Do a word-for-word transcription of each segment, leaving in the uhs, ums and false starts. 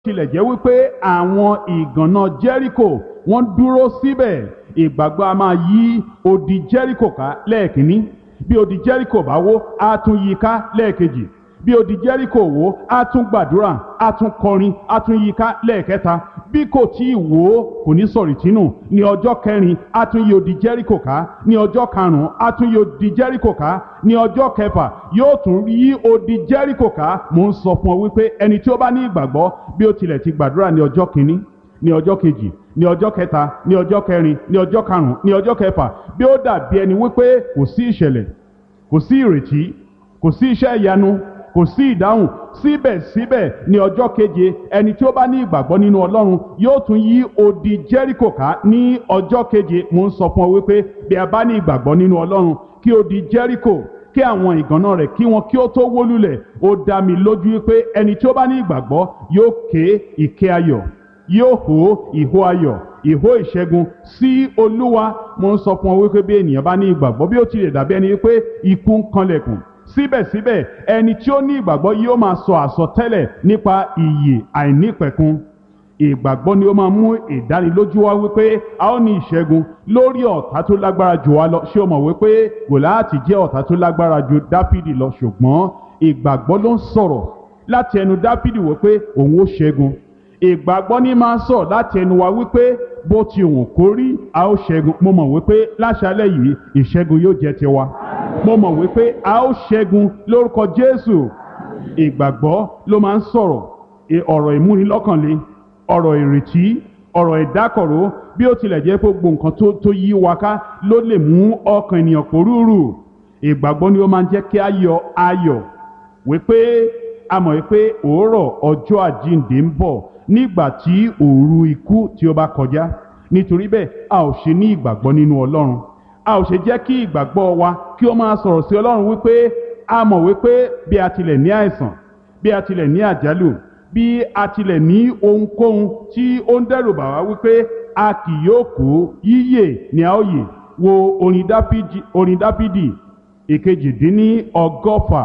tilẹ̀ jẹ́ wípé àwọn ìgànná Jẹ́ríkò wọ́n dúró síbẹ̀, ìgbàgbọ́ a máa yí odi Jẹ́ríkò ká lẹ́ẹ̀kínní, bí odi Jẹ́ríkò bá wó á tún yí ká lẹ́ẹ̀kejì, bí odi Jẹ́ríkò wó á tún gbàdúrà, á tún kọrin, á tún yí ká lẹ́ẹ̀kẹta, bí kò tí ì wó kò ní sọ̀rì tínú, ní ọjọ́ kẹrin á tún yí odi Jẹ́ríkò ká, ní ọjọ́ karùn-ún á tún yí odi Jẹ́ríkò ká, ní ọjọ́ kẹfà yóò tún yí odi Jẹ́ríkò ká. Mo ń sọ fún ọ wípé ẹni tí ó bá ní ìgbàgbọ́, bí ó tilẹ̀ ti gbàdúrà ní ọjọ́ kìíní, ní ọjọ́ kejì, ní ọjọ́ kẹta, ní ọjọ́ kẹrin, ní ọjọ́ karùn-ún, ní ọjọ́ kẹfà, bí ó dàbí ẹni wípé kò sí ìṣẹ̀lẹ̀, kò sí ìrètí, kò sí iṣẹ́ ìyanu, kò sí ìdáhùn, síbẹ̀síbẹ̀ ní ọjọ́ keje ẹni tí ó bá ní ìgbàgbọ́ nínú Ọlọ́run yóò tún yí odi Jẹ́ríkò ká ní ọjọ́ keje. Mo ń sọ fún ọ wípé bí a bá ní ìgbàgbọ́ nínú Ọlọ́run, kí odi Jẹ́ríkò, kí àwọn ìgànná rẹ̀ kí wọn kí ó tó wó lulẹ̀, ó dá mi lójú wípé ẹni tí ó bá ní ìgbàgbọ́ yóò ké ìké ayọ̀, yóò hó ìhó ayọ̀, ìhó ìṣẹ́gun sí Olúwa. Mo ń sọ fún ọ wípé bí ènìyàn bá ní ìgbàgbọ́, bí ó tilẹ̀ dàbí ẹni wípé ikú ń kanlẹ̀kùn, síbẹ̀síbẹ̀ ẹni tí ó ní ìgbàgbọ́ yóò máa sọ àsọtẹ́lẹ̀ nípa ìyè àìnípẹ̀kun. Ìgbàgbọ́ ni ó máa mú ìdánilójú wá wípé a ó ní ìṣẹ́gun lórí ọ̀tá tó lágbára jù wá lọ. Ṣé o mọ̀ wípé Gòláàtì jẹ́ ọ̀tá tó lágbára ju Dáfídì lọ, ṣùgbọ́n ìgbàgbọ́ ló ń sọ̀rọ̀ láti ẹnu Dáfídì wípé òun ó ṣẹ́gun. Ìgbàgbọ́ ní máa ń sọ̀rọ̀ láti ẹnu wa wípé bó ti wùn kó rí a ó ṣẹ́gun. Mo mọ̀ wípé láṣálẹ́ yìí ìṣẹ́gun yóò jẹ́ tiwa. Mo mọ̀ wípé a ó ṣẹ́gun lórúkọ Jésù. Ìgbàgbọ́ ló máa ń sọ̀rọ̀ ọ̀rọ̀ ìmúnilọ́kànle, ọ̀rọ̀ ìrètí, ọ̀rọ̀ ìdákọ̀ró, bí ó tilẹ̀ jẹ́ pé gbogbo nǹkan tó tó yí wa ká ló lè mú ọkàn ènìyàn pòrúurù. Ìgbàgbọ́ ni ó máa ń jẹ́ kí a yọ ayọ̀ wípé a mọ̀ wípé òórọ̀ ọjọ́ àjíǹde ń bọ̀ nígbà tí òru ikú tí ó bá kọjá. Nítorí bẹ́ẹ̀ a ò ṣe ní ìgbàgbọ́ nínú Ọlọ́run, a ò ṣe jẹ́ kí ìgbàgbọ́ wa kí ó máa sọ̀rọ̀ sí Ọlọ́run wípé a mọ̀ wípé bí a tilẹ̀ ní àìsàn, bí a tilẹ̀ ní àjálù, bí a tilẹ̀ ní ohunkóhun tí ó ń dẹ́rù bà wá wípé a kì yóò kú, yíyè ni a ó yè. Wo orin Dáfídì, orin Dáfídì ìkejìdínní ọgọ́fà,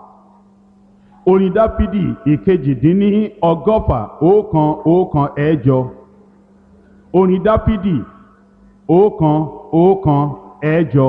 orin Dáfídì ìkejìdínní ọgọ́fà ọ̀kan ọ̀kan ẹ̀jọ. Orin Dáfídì ọ̀kan ọ̀kan ẹ̀jọ.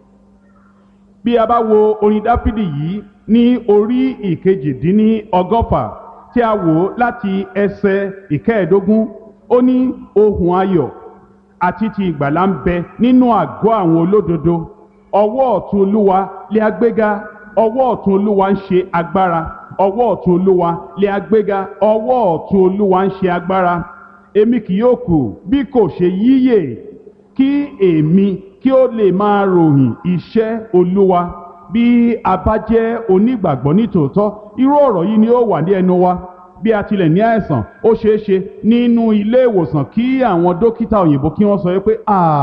Bí a bá wo orin Dáfídì yìí ní orí ìkejìdínní ọgọ́fà tí a wò láti ẹsẹ̀ ìkẹẹ̀ẹ́dógún, ó ní ohùn ayọ̀ àti ti ìgbàlà ń bẹ nínú àgọ́ àwọn olódodo. Ọwọ́ ọ̀tún Olúwa lé agbéga, ọwọ́ ọ̀tún Olúwa ń ṣe agbára, ọwọ́ ọ̀tún Olúwa lé agbéga, ọwọ́ ọ̀tún Olúwa ń ṣe agbára. Èmi kì yóò kù bí kò ṣe yíyè, kí èmi kí ó lè máa ròyìn iṣẹ́ Olúwa. Bí a bá jẹ́ onígbàgbọ́ nítòótọ́, irú ọ̀rọ̀ yìí ni ó wà ní ẹnu wa. Bí a tilẹ̀ ní àìsàn, ó ṣeé ṣe nínú ilé ìwòsàn kí àwọn dókítà òyìnbó kí wọ́n sọ wípé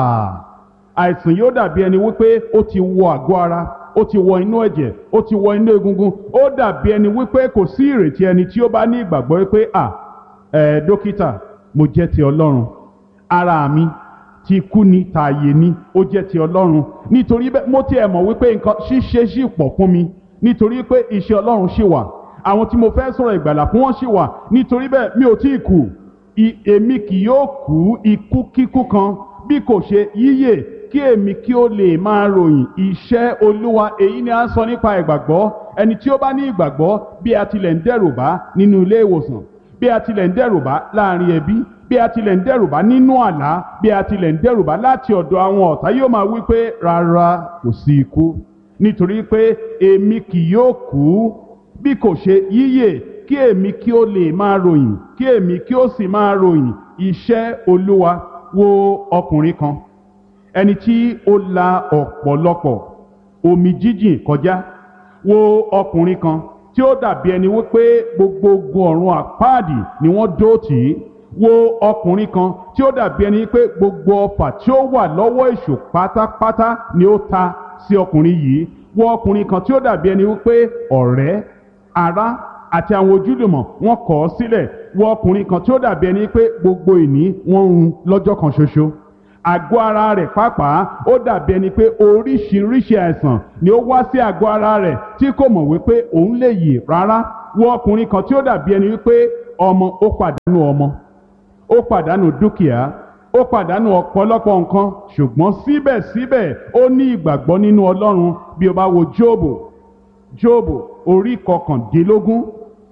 àìsàn yóò dàbí ẹni wípé ó ti wọ àgọ́ ara, ó ti wọ inú ẹ̀jẹ̀, ó ti wọ inú egungun. Ó dàbí ẹni wípé kò sí ìrètí ẹni tí ó bá ní ìgbàgbọ́ wípé à ẹ̀ dókítà, mo jẹ́ ti Ọlọ́run, ara mi ti kú ni tààyè ni, ó jẹ́ ti Ọlọ́run. Nítorí bẹ́ẹ̀ mo tiẹ̀ mọ̀ wípé nǹkan ṣíṣe ṣì pọ̀ fún mi, nítorí pé iṣẹ́ Ọlọ́run ṣì wà, àwọn tí mo fẹ́ sọ̀rọ̀ ìgbàlà fún wọn ṣì wà. Nítorí bẹ́ẹ̀ mi ò tí ì kú, èmi kì yóò kú ikú kíkú kan bí kò ṣe yíyè, kí èmi kí ó lè máa ròyìn iṣẹ́ Olúwa. Èyí ni a ń sọ nípa ìgbàgbọ́. Ẹni tí ó bá ní ìgbàgbọ́, bí a tilẹ̀ ń dẹ́rù bá nínú ilé ìwòsàn, bí a tilẹ̀ ń dẹ́rù bá láàrin ẹbí, bí a tilẹ̀ ń dẹ́rù bá nínú àlá, bí a tilẹ̀ ń dẹ́rù bá láti ọ̀dọ̀ àwọn ọ̀tá, yóò máa wí pé rárá, kò sí ikú, nítorí pé èmi kì yóò kú bí kò ṣe yíyè, kí èmi kí ó lè máa ròyìn, kí èmi kí ó sì máa ròyìn iṣẹ́ Olúwa. Wo ọkùnrin kan, ẹni tí ó la ọ̀pọ̀lọpọ̀ omi jíjìn kọjá. Wo ọkùnrin kan tí ó dàbí ẹni wípé gbogbo ogun ọ̀run àpáàdì ni wọ́n dó tì í. Wo ọkùnrin kan tí ó dàbí ẹni pé gbogbo ọfà tí ó wà lọ́wọ́ èṣù pátápátá ni ó ta sí ọkùnrin yìí. Wo ọkùnrin kan tí ó dàbí ẹni wípé ọ̀rẹ́, ará àti àwọn ojúlùmọ̀ wọ́n kọ̀ ọ́ sílẹ̀. Wo ọkùnrin kan tí ó dàbí ẹni pé gbogbo ìní wọ́n run lọ́jọ́ kan ṣoṣo. Àgọ́ ara rẹ̀ pàápàá ó dàbí ẹni pé oríṣiríṣi àìsàn ni ó wá sí àgọ́ ara rẹ̀ tí kò mọ̀ wípé òun lè yè rárá. Wo ọkùnrin kan tí ó dàbí ẹni wípé ọmọ ó pàdé ọmọ, ó pàdánù dúkìá, ó pàdánù ọ̀pọ̀lọpọ̀ nǹkan, ṣùgbọ́n síbẹ̀síbẹ̀ ó ní ìgbàgbọ́ nínú Ọlọ́run. Bí o bá wo Jóòbù, Jóòbù orí kọkàndínlógún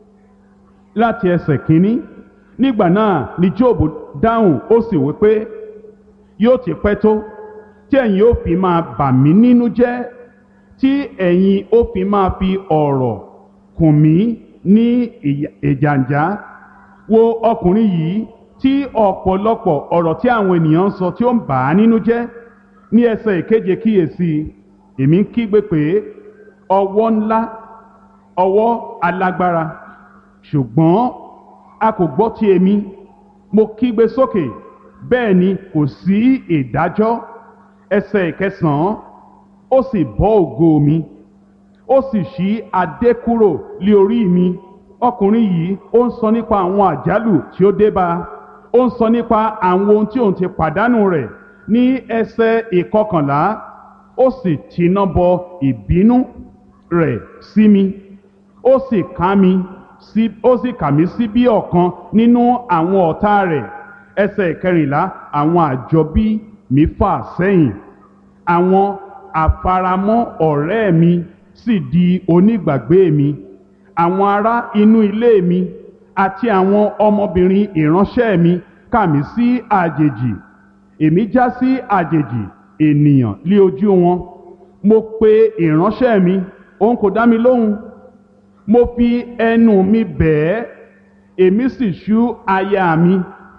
láti ẹsẹ̀ kínní, nígbà náà ni Jóòbù dáhùn ó sì wí pé yóò ti pẹ́ tó tí ẹ̀yin ó fi máa bà mí nínú jẹ́, tí ẹ̀yin ó fi máa fi ọ̀rọ̀ kùn mí ní ìjàǹjá. Wo ọkùnrin yìí tí ọ̀pọ̀lọpọ̀ ọ̀rọ̀ tí àwọn ènìyàn ń sọ tí ó ń bà á nínú jẹ́. Ní ẹsẹ̀ ìkeje kíyèsí, èmi ń kígbe pé ọwọ́ ńlá, ọwọ́ alágbára, ṣùgbọ́n a kò gbọ́ ti èmi. Mo kígbe sókè, bẹ́ẹ̀ ni kò sí ìdájọ́. Ẹsẹ̀ ìkẹsàn-án, ó sì bọ́ ògo mi, ó sì ṣí adé kúrò lé orí mi. Ọkùnrin yìí ó ń sọ nípa àwọn àjálù tí ó dé bá a, ó ń sọ nípa àwọn ohun tí òun ti pàdánù rẹ̀. Ní ẹsẹ̀ ìkọkànlá, ó sì tiná bọ ìbínú rẹ̀ sí mi, ó sì ká mi sí ó sì kà mí sí bí ọ̀kan nínú àwọn ọ̀tá rẹ̀. Ẹsẹ̀ ìkẹrìnlá, àwọn àjọbí mi fà sẹ́yìn, àwọn àfaramọ́ ọ̀rẹ́ mi sì di onígbàgbé mi. Àwọn ará inú ilé mi àti àwọn ọmọbìnrin ìránṣẹ́ mi kà mí sí àjèjì. Èmi já sí àjèjì ènìyàn lé ojú wọn. Mo pe ìránṣẹ́ mi, òun kò dá mi lóhùn. Mo fi ẹnu mi bẹ̀ ẹ́, èmi sì ṣú aya mi,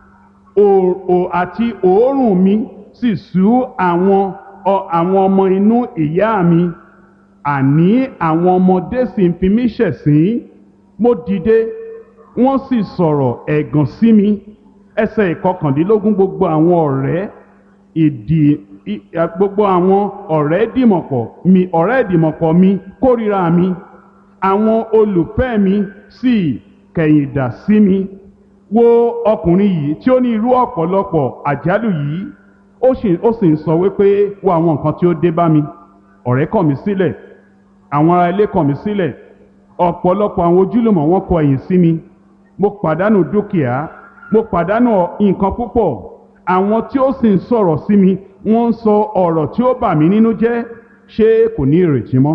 òò àti òórùn mi sì ṣú àwọn àwọn ọmọ inú ìyá mi. Àní àwọn ọmọdé sì ń fi mí ṣẹ̀sín. Mo dìde, wọ́n sì sọ̀rọ̀ ẹ̀gàn sí mi. Ẹsẹ̀ ìkọkàndínlógún, gbogbo àwọn ọ̀rẹ́ ìdì gbogbo àwọn ọ̀rẹ́ ìdìmọ̀pọ̀ mi ọ̀rẹ́ ìdìmọ̀pọ̀ mi kórìíra mi. Àwọn olùfẹ́ mi sì kẹ̀yìn dà sí mi. Wo ọkùnrin yìí tí ó ní irú ọ̀pọ̀lọpọ̀ àjálù yìí, ó sì ó sì ń sọ wípé wo àwọn nǹkan tí ó dé bá mi. Ọ̀rẹ́ kọ̀ mí sílẹ̀, àwọn ará ilé kọ̀ mí sílẹ̀, ọ̀pọ̀lọpọ̀ àwọn ojúlùmọ̀ wọn kọ ẹ̀yìn sí mi. Mo pàdánù dúkìá, mo pàdánù nǹkan púpọ̀. Àwọn tí ó sì ń sọ̀rọ̀ sí mi, wọ́n ń sọ ọ̀rọ̀ tí ó bà mí nínú jẹ́. Ṣé kò ní ìrètí mọ́?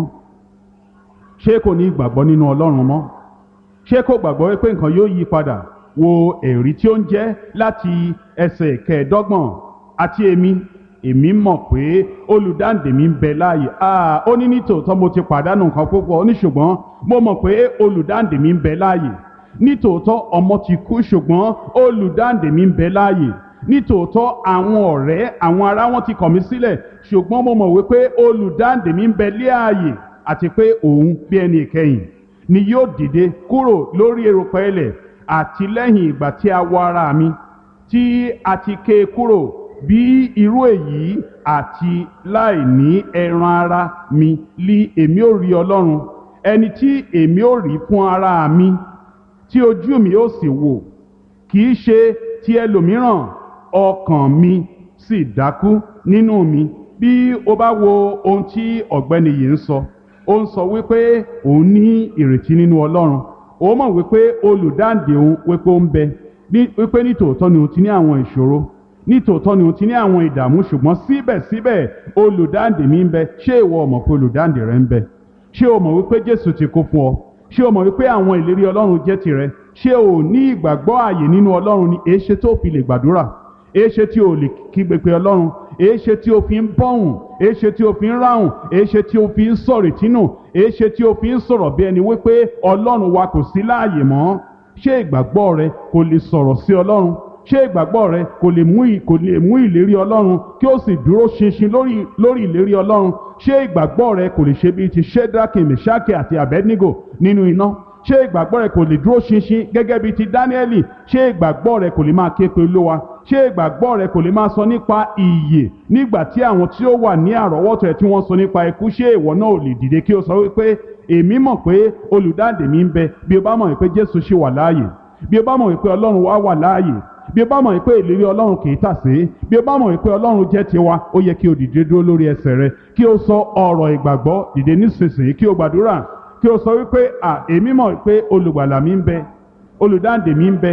Ṣé kò ní ìgbàgbọ́ nínú Ọlọ́run mọ́? Ṣé kò gbàgbọ́ wípé nǹkan yóò yí padà? Wo ẹ̀rí tí ó ń jẹ́ láti ẹsẹ̀ kẹẹ̀ẹ́dọ́gbọ̀n. Àti èmi, èmi mọ̀ pé olùdáǹdè mi ń bẹ láàyè. Ah, ó ní nítòótọ́ mo ti pàdánù nǹkan púpọ̀, ó ní ṣùgbọ́n mo mọ̀ pé olùdáǹdè mi ń bẹ láàyè. Nítòótọ́ ọmọ ti kú, ṣùgbọ́n olùdáǹdè mi ń bẹ láàyè. Nítòótọ́ àwọn ọ̀rẹ́, àwọn ará wọn ti kọ̀ mí sílẹ̀, ṣùgbọ́n mo mọ̀ wípé olùdáǹdè mi ń bẹ láàyè, àti pé òun bí ẹni ìkẹyìn ni yóò dìde kúrò lórí erùpẹ̀ ilẹ̀, àti lẹ́yìn ìgbà tí a wọ ara mi tí a ti ké kúrò bí irú èyí, àti láì ní ẹran ara mi li èmi ó rí Ọlọ́run, ẹni tí èmi ó rí fún ara mi, tí ojú mi ó sì wò, kì í ṣe ti ẹlòmíràn. Ọkàn mi sì dákú nínú mi. Bí o bá wo ohun tí ọ̀gbẹ́ni yìí ń sọ, ó ń sọ wípé òun ní ìrètí nínú Ọlọ́run. Ó mọ̀ wípé olùdáǹdè òun wípé ó ń bẹ, wípé nítòótọ́ ni òun ti ní àwọn ìṣòro, nítòótọ́ ni òun ti ní àwọn ìdààmú, ṣùgbọ́n síbẹ̀síbẹ̀ olùdáǹdè mi ń bẹ. Ṣé ìwọ mọ̀ pé olùdáǹdè rẹ ń bẹ? Ṣé o mọ̀ wípé Jésù ti kú fún ọ? Ṣé o mọ̀ wípé àwọn ìlérí Ọlọ́run jẹ́ tirẹ̀? Ṣé o ní ìgbàgbọ́ ààyè nínú Ọlọ́run ni? Èéṣe tó fi lè gbàdúrà? Èéṣe tí o lè kígbe pé Ọlọ́run? Èéṣe tí o fi ń bọ́hùn? Èéṣe tí o fi ń ráhùn? Èéṣe tí o fi ń sọ̀rọ̀ ìtínú? Èéṣe tí o fi ń sọ̀rọ̀ bí ẹni wípé Ọlọ́run wa kò sí láàyè mọ́? Ṣé ìgbàgbọ́ rẹ kò lè sọ̀rọ̀ sí Ọlọ́run? Ṣé ìgbàgbọ́ rẹ kò lè mú kò lè mú ìlérí Ọlọ́run kí ó sì dúró ṣinṣin lórí lórí ìlérí Ọlọ́run? Ṣé ìgbàgbọ́ rẹ kò lè ṣe bíi ti Ṣédrákì, Mèṣákì àti Àbẹ́dínígò nínú iná? Ṣé ìgbàgbọ́ rẹ kò lè dúró ṣinṣin gẹ́gẹ́ bíi ti Dáníẹ́lì? Ṣé ìgbàgbọ́ rẹ kò lè máa ké pe Olúwa? Ṣé ìgbàgbọ́ rẹ kò lè máa sọ nípa ìyè nígbà tí àwọn tí ó wà ní àrọ́wọ́tò ẹ tí wọ́n sọ nípa ikú? Ṣé ìwọ náà ò lè dìde kí o sọ wípé èmi mọ̀ pé olùdáǹdè mi ń bẹ? Bí o bá mọ̀ wípé Jésù ṣì wà láàyè, bí o bá mọ̀ wípé Ọlọ́run wa wà láàyè, bí o bá mọ̀ wípé ìlérí Ọlọ́run kì í tàsé, bí o bá mọ̀ wípé Ọlọ́run jẹ́ tiwa, ó yẹ kí o dìde dúró lórí ẹsẹ̀ rẹ, kí o sọ ọ̀rọ̀ ìgbàgbọ́, dìde nísinsìnyí kí o gbàdúrà, kí o sọ wípé à èmi mọ̀ wípé olùgbàlà mi ń bẹ, olùdáǹdè mi ń bẹ,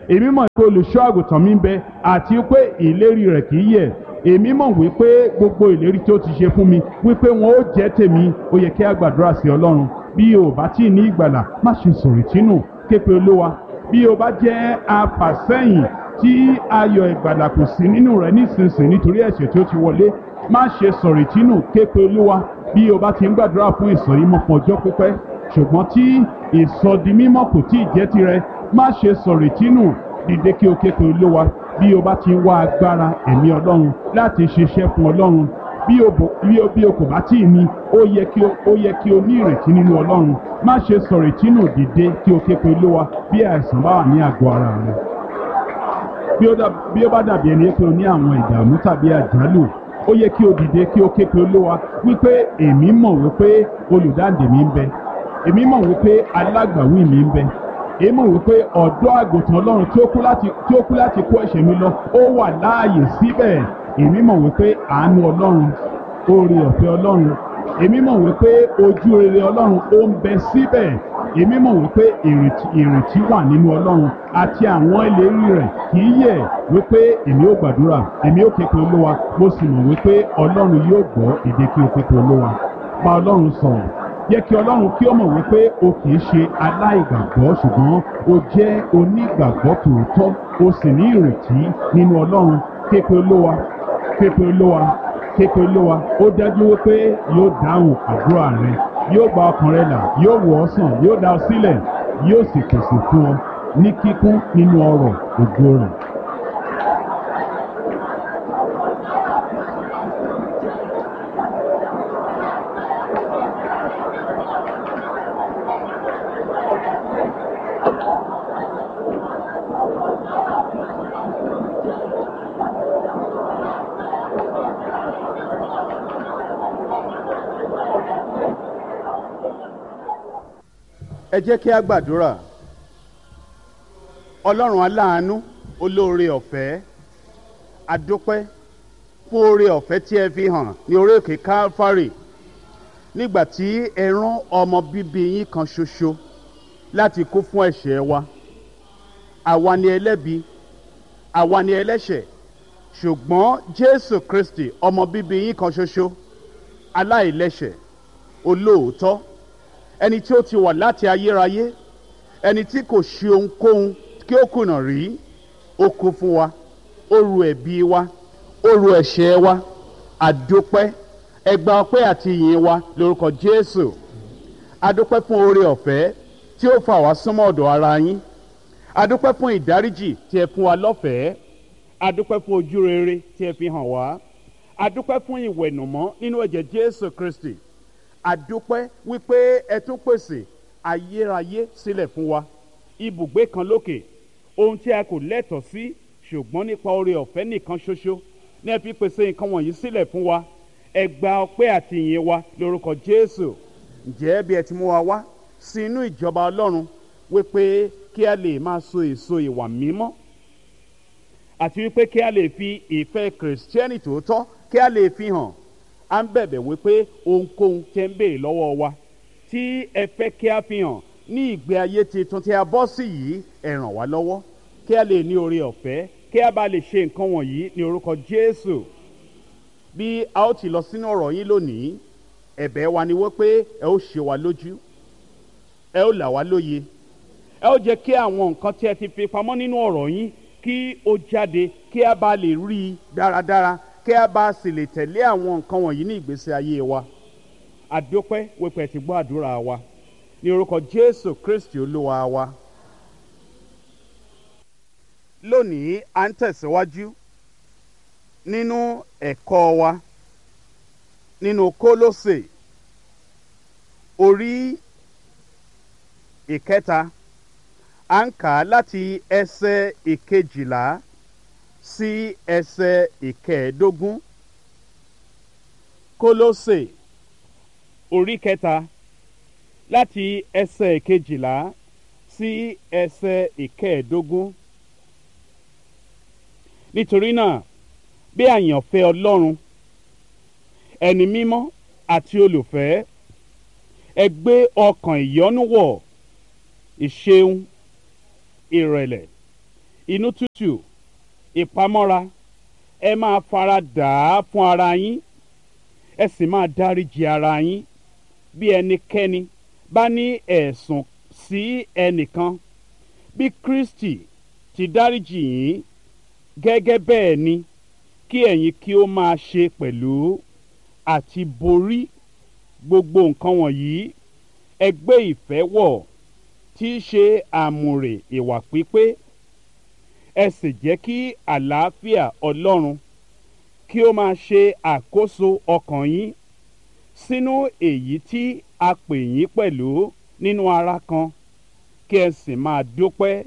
èmi mọ̀ pé olùṣọ́ àgùntàn mi ń bẹ àti pé ìlérí rẹ̀ kì í yẹ̀. Èmi mọ̀ wípé gbogbo ìlérí tí ó ti ṣe fún mi wípé wọn ó jẹ́ tèmi. Ó yẹ kí a gbàdúrà sí Ọlọ́run. Bí o bá tí ì ní ìgbàlà, má ṣe sọ̀rètínù, ké pe Olúwa. Bí o bá jẹ́ afàsẹ́yìn tí ayọ̀ ìgbàlà kò sí nínú rẹ̀ nísinsìnyí nítorí ẹ̀ṣẹ̀ tí ó ti wọlé, má ṣe sọ̀rètínù, ké pe Olúwa. Bí o bá ti ń gbàdúrà fún ìsọ̀rímọ́ fún ọjọ́ pípẹ́ ṣùgbọ́n tí ìsọdimímọ́ kò tí ì jẹ́ tirẹ̀, má ṣe sọ̀rètínù, dìde kí o ké pe Olúwa. Bí o bá ti ń wá agbára ẹ̀mí Ọlọ́run láti ṣiṣẹ́ fún Ọlọ́run, bí o bò- bí o bí o kò bá tí ì ní, ó yẹ kí o ó yẹ kí o ní ìrètí nínú Ọlọ́run. Má ṣe sọ̀rètínù, dìde kí o ké pe Olúwa bí àìsàn bá wà ní àgọ́ ara rẹ. Bí ó dà- bí ó bá dàbí ẹni pé o ní àwọn ìdààmú tàbí àjálù, ó yẹ kí o dìde kí o ké pe Olúwa wípé èmi mọ̀ wípé olùdáǹdè mi ń bẹ. Èmi mọ̀ wípé alágbàwí mi ń bẹ. Èmi mọ̀ wípé ọ̀dọ́ àgùntàn Ọlọ́run tí ó kú láti tí ó kú láti kó ẹ̀ṣẹ̀ mi lọ, ó wà láàyè síbẹ̀. Èmi mọ̀ wípé àánú Ọlọ́run, oore ọ̀fẹ́ Ọlọ́run, èmi mọ̀ wípé ojú rere Ọlọ́run ó ń bẹ síbẹ̀. Èmi mọ̀ wípé ìrètí ìrètí wà nínú Ọlọ́run àti àwọn ìlérí rẹ̀ kì í yẹ̀, wípé èmi ó gbàdúrà, èmi ó ké pe Olúwa, mo sì mọ̀ wípé Ọlọ́run yóò gbọ́ èdè kí o ké pe Olúwa. Bá Ọlọ́run sọ̀rọ̀. Jẹ́ kí Ọlọ́run kí ó mọ̀ wípé o kì í ṣe aláìgbàgbọ́ ṣùgbọ́n o jẹ́ onígbàgbọ́ tòótọ́, o sì ní ìrètí nínú Ọlọ́run. Ké pe Olúwa, ké pe Olúwa, ké pe Olúwa. Ó dájú wípé yóò dáhùn àdúrà rẹ, yóò gba ọkàn rẹ là, yóò wò ọ́ sàn, yóò dá ọ sílẹ̀, yóò sì pèsè fún ọ ní kíkún nínú ọrọ̀ ògo rẹ̀. Ẹ jẹ́ kí a gbàdúrà. Ọlọ́run aláàánú, olóore ọ̀fẹ́, a dúpẹ́ fún oore ọ̀fẹ́ tí ẹ fi hàn ní orí òkè Calvary nígbà tí ẹ rán ọmọ bíbí yín kan ṣoṣo láti kú fún ẹ̀ṣẹ̀ wa. Àwa ni ẹlẹ́bi, àwa ni ẹlẹ́ṣẹ̀, ṣùgbọ́n Jésù Kristi ọmọ bíbí yín kan ṣoṣo, aláìlẹ́ṣẹ̀, olóòótọ́, ẹni tí ó ti wà láti ayérayé, ẹni tí kò ṣe ohunkóhun kí ó kùnà rí, ó kú fún wa, ó ru ẹ̀bi wa, ó ru ẹ̀ṣẹ̀ wa. Àdúpẹ́, ẹ gba ọpẹ́ àti ìyìn wa lórúkọ Jésù. Àdúpẹ́ fún oore ọ̀fẹ́ tí ó fà wá súnmọ́ ọ̀dọ̀ ara yín. Àdúpẹ́ fún ìdáríjì tí ẹ fún wa lọ́fẹ̀ẹ́. Àdúpẹ́ fún ojú rere tí ẹ fi hàn wá. Àdúpẹ́ fún ìwẹ̀nùmọ́ nínú ẹ̀jẹ̀ Jésù Kristi. Àdúpẹ́ wípé ẹ tún pèsè ayérayé sílẹ̀ fún wa, ibùgbé kan lókè, ohun tí a kò lẹ́tọ̀ọ́ sí ṣùgbọ́n nípa oore ọ̀fẹ́ nìkan ṣoṣo ní ẹ fi pèsè nǹkan wọ̀nyí sílẹ̀ fún wa. Ẹ gba ọpẹ́ àti ìyìn wa lórúkọ Jésù. Ǹjẹ́ bí ẹ ti mú wa wá sí inú ìjọba Ọlọ́run wípé kí a lè máa so èso ìwà mímọ́ àti wípé kí a lè fi ìfẹ́ Kìrìsìtẹ́nì tòótọ́ kí a lè fi hàn, à ń bẹ̀bẹ̀ wípé ohunkóhun tẹ́ ń béèrè lọ́wọ́ wa tí ẹ fẹ́ kí a fi hàn ní ìgbé ayé tuntun tí a bọ́ sí yìí, ẹ ràn wá lọ́wọ́ kí a lè ní oore ọ̀fẹ́, kí a bá lè ṣe nǹkan wọ̀nyí ní orúkọ Jésù. Bí a ó ti lọ sínú ọ̀rọ̀ yín lónìí, ẹ̀bẹ̀ wa ni wípé ẹ ó ṣe wa lójú, ẹ ó là wá lóye, ẹ ó jẹ́ kí àwọn nǹkan tí ẹ ti fi pamọ́ nínú ọ̀rọ̀ yín kí ó jáde, kí a bá lè rí i dáradára, kí a bá sì lè tẹ̀lé àwọn nǹkan wọ̀nyí ní ìgbésí ayé wa. Àdúpẹ́ wípé ẹ ti gbọ́ àdúrà wa ní orúkọ Jésù Kristi Olúwa wa. Lónìí à ń tẹ̀síwájú nínú ẹ̀kọ́ wa nínú Kólósè orí ìkẹta. À ń kà á láti ẹsẹ̀ ìkejìlá sí ẹsẹ̀ ìkẹẹ̀ẹ́dógún. Kólósè orí kẹta láti ẹsẹ̀ ìkejìlá sí ẹsẹ̀ ìkẹẹ̀ẹ́dógún. Nítorí náà, bí àyànfẹ́ Ọlọ́run, ẹni mímọ́ àti olùfẹ́, ẹ gbé ọkàn ìyọ́nú wọ̀, ìṣeun, ìrẹ̀lẹ̀, inú tútù, ìpamọ́ra, ẹ máa fara dà á fún ara yín, ẹ sì máa dáríjì ara yín bí ẹnikẹ́ni bá ní ẹ̀sùn sí ẹnìkan. Bí Kristi ti dáríjì yín, gẹ́gẹ́ bẹ́ẹ̀ ni kí ẹ̀yin kí ó máa ṣe pẹ̀lú. Àti borí gbogbo nǹkan wọ̀nyí, ẹ gbé ìfẹ́ wọ̀, tí í ṣe àmùrè ìwà pípé. Ẹ sì jẹ́ kí àlàáfíà Ọlọ́run kí ó máa ṣe àkóso ọkàn yín, sínú èyí tí a pè yín pẹ̀lú nínú ara kan, kí ẹ sì máa dúpẹ́.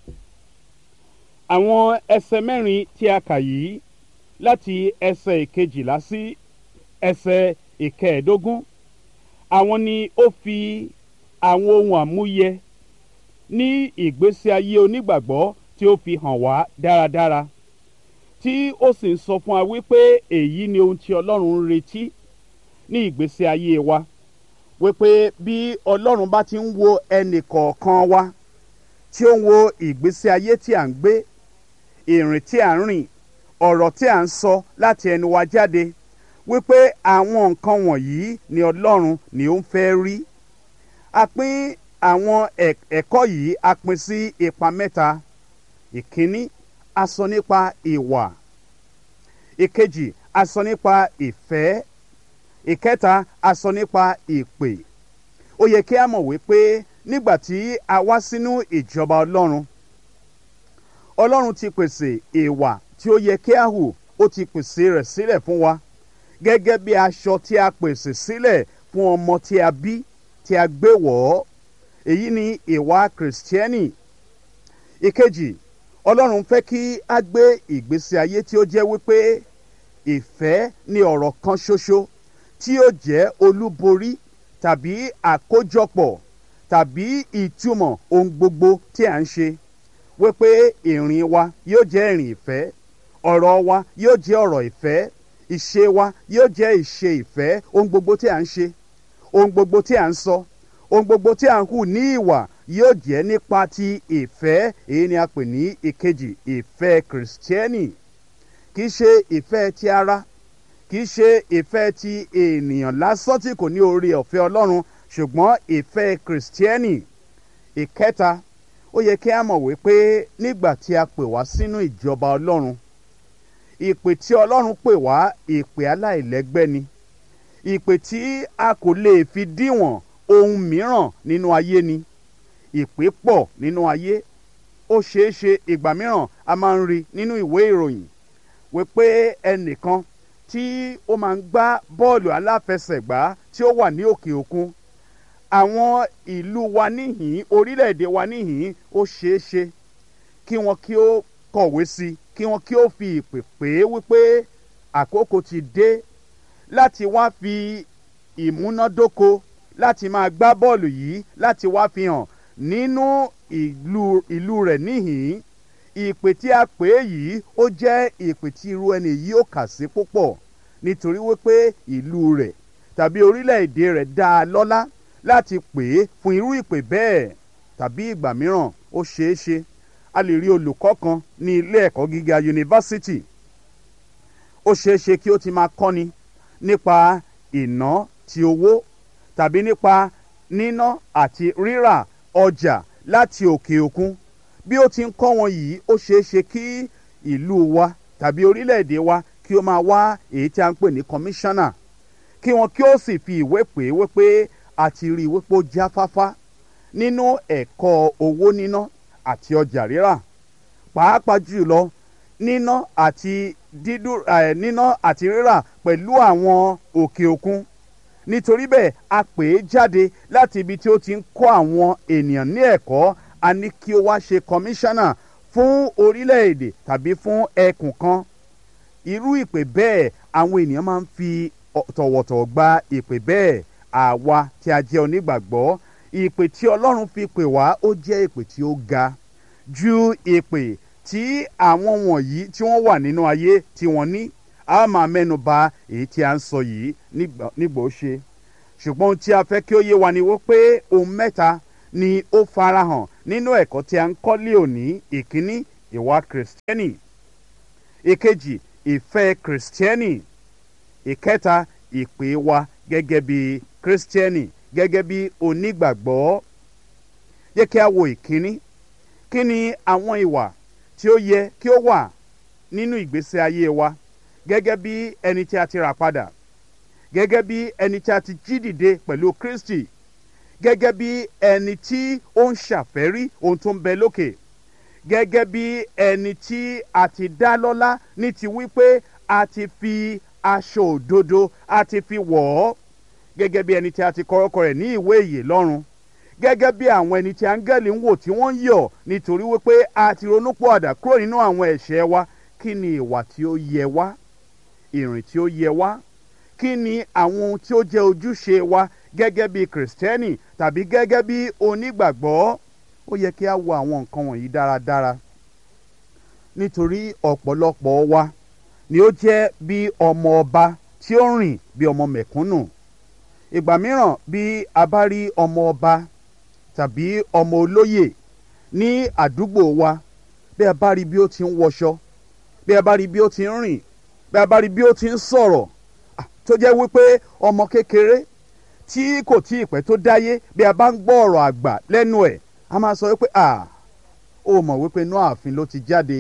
Àwọn ẹsẹ̀ mẹ́rin tí a kà yìí, láti ẹsẹ̀ ìkejìlá sí ẹsẹ̀ ìkẹẹ̀ẹ́dógún, àwọn ni ó fi àwọn ohun àmúyẹ ní ìgbésí ayé onígbàgbọ́ tí ó fi hàn wá dáradára, tí ó sì ń sọ fún wa wípé èyí ni ohun tí Ọlọ́run ń retí ní ìgbésí ayé wa, wípé bí Ọlọ́run bá ti ń wo ẹnì kọ̀ọ̀kan wa, tí ó ń wo ìgbésí ayé tí à ń gbé, ìrìn tí à ń rìn, ọ̀rọ̀ tí à ń sọ láti ẹnu wa jáde, wípé àwọn nǹkan wọ̀nyí ni Ọlọ́run ni ó ń fẹ́ rí. A pín àwọn ẹ̀kọ́ yìí a pín sí ipa mẹ́ta. Ìkíní, a sọ nípa ìwà. Ìkejì, a sọ nípa ìfẹ́. Ìkẹta, a sọ nípa ìpè. Ó yẹ kí a mọ̀ wípé nígbà tí a wá sínú ìjọba Ọlọ́run, Ọlọ́run ti pèsè ìwà tí ó yẹ kí a hù, ó ti pèsè rẹ̀ sílẹ̀ fún wa, gẹ́gẹ́ bí aṣọ tí a pèsè sílẹ̀ fún ọmọ tí a bí, tí a gbé wọ̀ ọ́. Èyí ni ìwà Kìrìsìtẹ́nì. Ìkejì, Ọlọ́run fẹ́ kí a gbé ìgbésí ayé tí ó jẹ́ wípé ìfẹ́ ni ọ̀rọ̀ kan ṣoṣo tí ó jẹ́ olúborí tàbí àkójọpọ̀ tàbí ìtumọ̀ ohun gbogbo tí à ń ṣe, wípé ìrìn wa yóò jẹ́ ìrìn ìfẹ́, ọ̀rọ̀ wa yóò jẹ́ ọ̀rọ̀ ìfẹ́, ìṣe wa yóò jẹ́ ìṣe ìfẹ́. Ohun gbogbo tí à ń ṣe, ohun gbogbo tí à ń sọ, ohun gbogbo tí à ń hù ní ìwà yóò jẹ́ nípa ti ìfẹ́. Èyí ni a pè ní ìkejì, ìfẹ́ Kìrìsìtẹ́nì. Kì í ṣe ìfẹ́ ti ara, kì í ṣe ìfẹ́ ti ènìyàn lásán tí kò ní oore ọ̀fẹ́ Ọlọ́run, ṣùgbọ́n ìfẹ́ Kìrìsìtẹ́nì. Ìkẹta, ó yẹ kí a mọ̀ wípé nígbà tí a pè wá sínú ìjọba Ọlọ́run, ìpè tí Ọlọ́run pè wá, ìpè aláìlẹ́gbẹ́ ni. Ìpè tí a kò lè fi díwọ̀n ohun mìíràn nínú ayé ni. Ìpè pọ̀ nínú ayé. Ó ṣeé ṣe ìgbà mìíràn a máa ń rí nínú ìwé ìròyìn wípé ẹnìkan tí ó máa ń gbá bọ́ọ̀lù aláfẹsẹ̀gbá tí ó wà ní òkè òkun, àwọn ìlú wa níhìn, orílẹ̀-èdè wa níhìn, ó ṣeé ṣe kí wọn kí ó kọ̀wé sí, kí wọn kí ó fi ìpè pè é wípé àkókò ti dé láti wá fi ìmúnádóko láti máa gbá bọ́ọ̀lù yìí, láti wá fi hàn nínú ìlú ìlú rẹ̀ níhìn. Ìpè tí a pè é yìí ó jẹ́ ìpè tí irú ẹni yìí ó kà sí púpọ̀, nítorí wípé ìlú rẹ̀ tàbí orílẹ̀-èdè rẹ̀ dá a lọ́lá láti pè é fún irú ìpè bẹ́ẹ̀. Tàbí ìgbà mìíràn ó ṣeé ṣe a lè rí olùkọ́ kan ní ilé ẹ̀kọ́ gíga yunifásítì. Ó ṣeé ṣe kí ó ti máa kọ́ni nípa ìná ti owó tàbí nípa níná àti rírà ọjà láti òkè òkun. Bí ó ti ń kọ́ wọn yìí, ó ṣeé ṣe kí ìlú wa tàbí orílẹ̀-èdè wa kí ó máa wá èyí tí a ń pè ní kọmíṣánná, kí wọn kí ó sì fi ìwé pè é wípé a ti rí i wípé ó jáfáfá nínú ẹ̀kọ́ owó níná àti ọjà rírà, pàápàá jùlọ níná àti dídú ẹ̀ níná àti rírà pẹ̀lú àwọn òkè òkun. Nítorí bẹ́ẹ̀ a pè é jáde láti ibi tí ó ti ń kọ́ àwọn ènìyàn ní ẹ̀kọ́. A ní kí ó wá ṣe kọmíṣánná fún orílẹ̀-èdè tàbí fún ẹkùn kan. Irú ìpè bẹ́ẹ̀ àwọn ènìyàn máa ń fi tọ̀wọ̀tọ̀wọ̀ gba ìpè bẹ́ẹ̀. Àwa tí a jẹ́ onígbàgbọ́, ìpè tí Ọlọ́run fi pè wá ó jẹ́ ìpè tí ó ga ju ìpè tí àwọn wọ̀nyí tí wọ́n wà nínú ayé tí wọ́n ní. A máa mẹ́nu bà èyí tí a ń sọ yìí nígbà ó ṣe. Ṣùgbọ́n ohun tí a fẹ́ kí ó yé wa ni wípé ohun mẹ́ta ni ó farahàn nínú ẹ̀kọ́ tí a ń kọ́ lé òní. Ìkíní, ìwà kìrìsìtẹ́nì. ìkejì ìfẹ́ kìrìsìtẹ́nì. ìkẹta ìpè wa gẹ́gẹ́ bí kìrìsìtẹ́nì gẹ́gẹ́ bí onígbàgbọ́. jẹ́ kí a wo ìkíní. kí ni àwọn ìwà tí ó yẹ kí ó wà nínú ìgbésí ayé wa gẹ́gẹ́ bí ẹni tí a ti rà padà, gẹ́gẹ́ bí ẹni tí a ti jí dìde pẹ̀lú Kristi, gẹ́gẹ́ bí ẹni tí ó ń ṣàfẹ́rí ohun tó ń bẹ lókè, gẹ́gẹ́ bí ẹni tí a ti dá lọ́lá ní ti wípé a ti fi aṣọ òdodo a ti fi wọ̀ ọ́, gẹ́gẹ́ bí ẹni tí a ti kọ orúkọ rẹ̀ ní ìwé ìyè lọ́run, gẹ́gẹ́ bí àwọn ẹni tí áńgẹ́lì ń wò tí wọ́n ń yọ̀ nítorí wípé a ti ronúpìwàdà kúrò nínú àwọn ẹ̀ṣẹ̀ wa. Kí ni ìwà tí ó yẹ wá, ìrìn tí ó yẹ wá, kí ni àwọn ohun tí ó jẹ́ ojúṣe wa gẹ́gẹ́ bí kìrìsìtẹ́nì tàbí gẹ́gẹ́ bí onígbàgbọ́? Ó yẹ kí a wo àwọn nǹkan wọ̀nyí dáradára, nítorí ọ̀pọ̀lọpọ̀ wa ni ó jẹ́ bí ọmọ ọba tí ó rìn bí ọmọ mẹ̀kúnnù. ìgbà mìíràn bí a bá rí ọmọ ọba tàbí ọmọ olóyè ní àdúgbò wa, bí a bá rí bí ó ti ń wọṣọ, bí a bá rí bí ó ti ń rìn, bí a bá rí bí ó ti ń sọ̀rọ̀, tó jẹ́ wípé ọmọ kékeré tí kò tí ì pẹ́ tó dáyé, bí a bá ń gbọ́ ọ̀rọ̀ àgbà lẹ́nu ẹ̀, a máa sọ wípé à ó mọ̀ wípé inú ààfin ló ti jáde.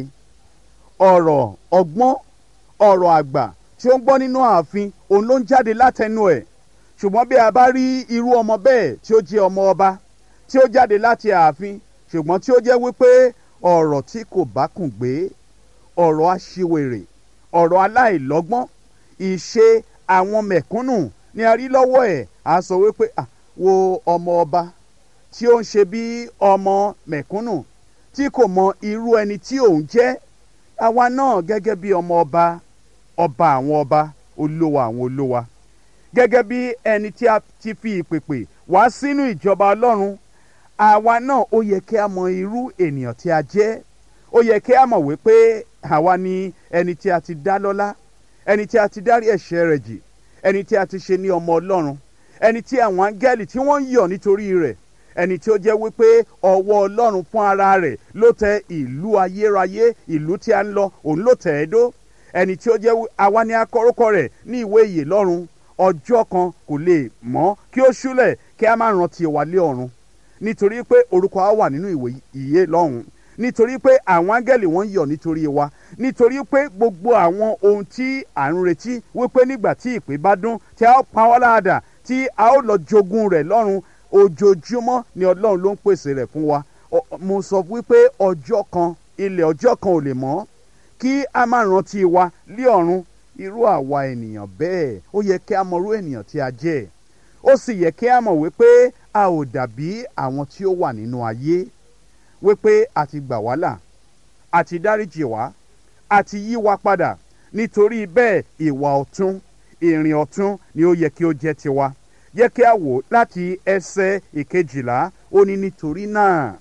ọ̀rọ̀ ọgbọ́n, ọ̀rọ̀ àgbà tí ó ń gbọ́ nínú ààfin òun ló ń jáde látẹnu ẹ̀. ṣùgbọ́n bí a bá rí irú ọmọ bẹ́ẹ̀ tí ó jẹ́ ọmọ ọba tí ó jáde láti ààfin, ṣùgbọ́n tí ó jẹ́ wípé ọ̀rọ̀ tí kò bá kùn gbé, ọ̀rọ̀ aṣiwèrè, ọ̀rọ̀ aláìlọ́gbọ́n, ìṣe àwọn mẹ̀kúnnù ni a rí lọ́wọ́ ẹ̀, a sọ wípé à wo ọmọ ọba tí ó ń ṣe bí ọmọ mẹ̀kúnnù tí kò mọ irú ẹni tí òun jẹ́. àwa náà gẹ́gẹ́ bí ọmọ ọba, ọba àwọn ọba, olówó àwọn olówó, gẹ́gẹ́ bí ẹni tí a ti fi ìpèpè wá sínú ìjọba Ọlọ́run, àwa náà ó yẹ kí a mọ irú ènìyàn tí a jẹ́. ó yẹ kí a mọ̀ wípé àwa ni ẹni tí a ti dá lọ́lá, ẹni tí a ti dárí ẹ̀ṣẹ̀ rẹ̀ jì, ẹni tí a ti ṣe ní ọmọ Ọlọ́run, ẹni tí àwọn áńgẹ́lì tí wọ́n ń yọ̀ nítorí rẹ̀, ẹni tí ó jẹ́ wípé ọwọ́ Ọlọ́run fún ara rẹ̀ ló tẹ ìlú ayérayé, ìlú tí a ń lọ òun ló tẹ̀ ẹ́ dó, ẹni tí ó jẹ́ àwa ni a kọ orúkọ rẹ̀ ní ìwé ìyè lọ́run. ọjọ́ kan kò lè mọ́ kí ó ṣúlẹ̀ kí a má rántí wa lé ọ̀run, nítorí pé orúkọ wa wà nínú ìwé ìyè lọ́run, nítorí pé àwọn áńgẹ́lì wọ́n ń yọ̀ nítorí wa, nítorí pé gbogbo àwọn ohun tí à ń retí wípé nígbà tí ìpè bá dún tí a ó pa wá láàdà tí a ó lọ jogún rẹ̀ lọ́run, ojoojúmọ́ ni Ọlọ́run ló ń pèsè rẹ̀ fún wa. mo sọ wípé ọjọ́ kan, ilẹ̀ ọjọ́ kan ò lè mọ́ kí a má rántí wa lé ọ̀run. irú àwa ènìyàn bẹ́ẹ̀, ó yẹ kí a mọ irú ènìyàn tí a jẹ́. ó sì yẹ kí a mọ̀ wípé a ò dàbí àwọn tí ó wà nínú ayé, wípé a ti gbà wá là, a ti dáríjì wá, a ti yí wa padà. nítorí bẹ́ẹ̀ ìwà ọ̀tún, ìrìn ọ̀tún ni ó yẹ kí ó jẹ́ tiwa. yẹ kí a wò láti ẹsẹ̀ ìkejìlá, ó ní nítorí náà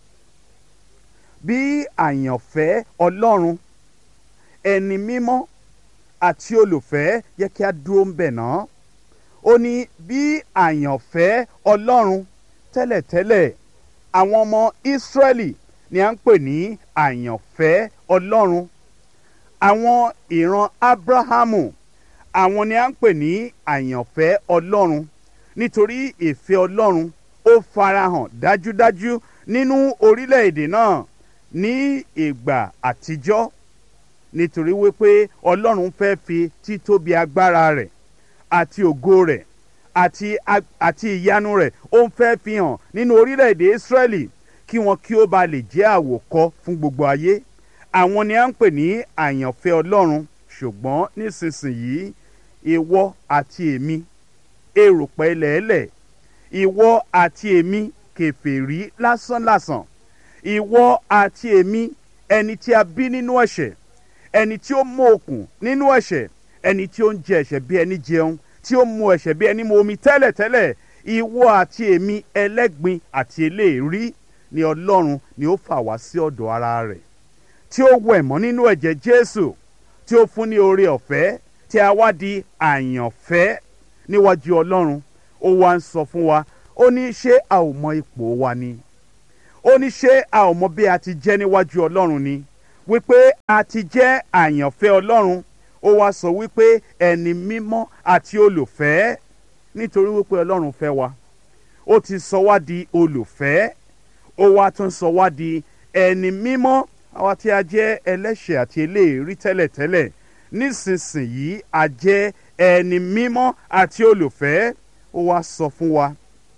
bí àyànfẹ́ Ọlọ́run, ẹni mímọ́ àti olùfẹ́, yẹ kí a dúró ń bẹ̀ náà. ó ní bí àyànfẹ́ Ọlọ́run, tẹ́lẹ̀tẹ́lẹ̀ àwọn ọmọ Ísírẹ́lì ni à ń pè ní àyànfẹ́ Ọlọ́run. àwọn ìran Ábúráhámù, àwọn ni à ń pè ní àyànfẹ́ Ọlọ́run, nítorí ìfẹ́ Ọlọ́run ó farahàn dájúdájú nínú orílẹ̀-èdè náà ní ìgbà àtijọ́, nítorí wípé Ọlọ́run fẹ́ fi títóbi agbára rẹ̀ àti ògo rẹ̀ àti àti ìyanu rẹ̀ ó ń fẹ́ fi hàn nínú orílẹ̀-èdè Ísírẹ́lì, kí wọn kí ó ba lè jẹ́ àwòkọ́ fún gbogbo ayé. àwọn ni à ń pè ní àyànfẹ́ Ọlọ́run. ṣùgbọ́n nísinsìnyí ìwọ àti èmi erùpẹ̀ ilẹ̀ẹ́lẹ̀, ìwọ àti èmi kèfèrí lásánlàsàn, ìwọ àti èmi ẹni tí a bí nínú ẹ̀ṣẹ̀, ẹni tí ó mú okùn nínú ẹ̀ṣẹ̀, ẹni tí ó ń jẹ ẹ̀ṣẹ̀ bí ẹni jẹun, tí ó mu ẹ̀ṣẹ̀ bí ẹni mu omi tẹ́lẹ̀tẹ́lẹ̀, ìwọ àti èmi ẹlẹ́gbin àti eléèrí ni Ọlọ́run ni ó fà wá sí ọ̀dọ̀ ara rẹ̀, tí ó wẹ̀ mọ́ nínú ẹ̀jẹ̀ Jésù, tí ó fún ní oore ọ̀fẹ́, tí a wá di àyànfẹ́ níwájú Ọlọ́run. ó wá ń sọ fún wa, ó ní ṣé a ò mọ ipò wa ni? ó ní ṣé a ò mọ bí a ti jẹ́ níwájú Ọlọ́run ni? wípé a ti jẹ́ àyànfẹ́ Ọlọ́run. Ó wá sọ wípé ẹni mímọ́ àti olùfẹ́, nítorí wípé Ọlọ́run fẹ́ wa. Ó ti sọ wá di olùfẹ́, ó wá tún sọ wá di ẹni mímọ́. Àwa tí a jẹ́ ẹlẹ́ṣẹ̀ àti eléèrí tẹ́lẹ̀tẹ́lẹ̀, nísinsìnyí a jẹ́ ẹni mímọ́ àti olùfẹ́. Ó wá sọ fún wa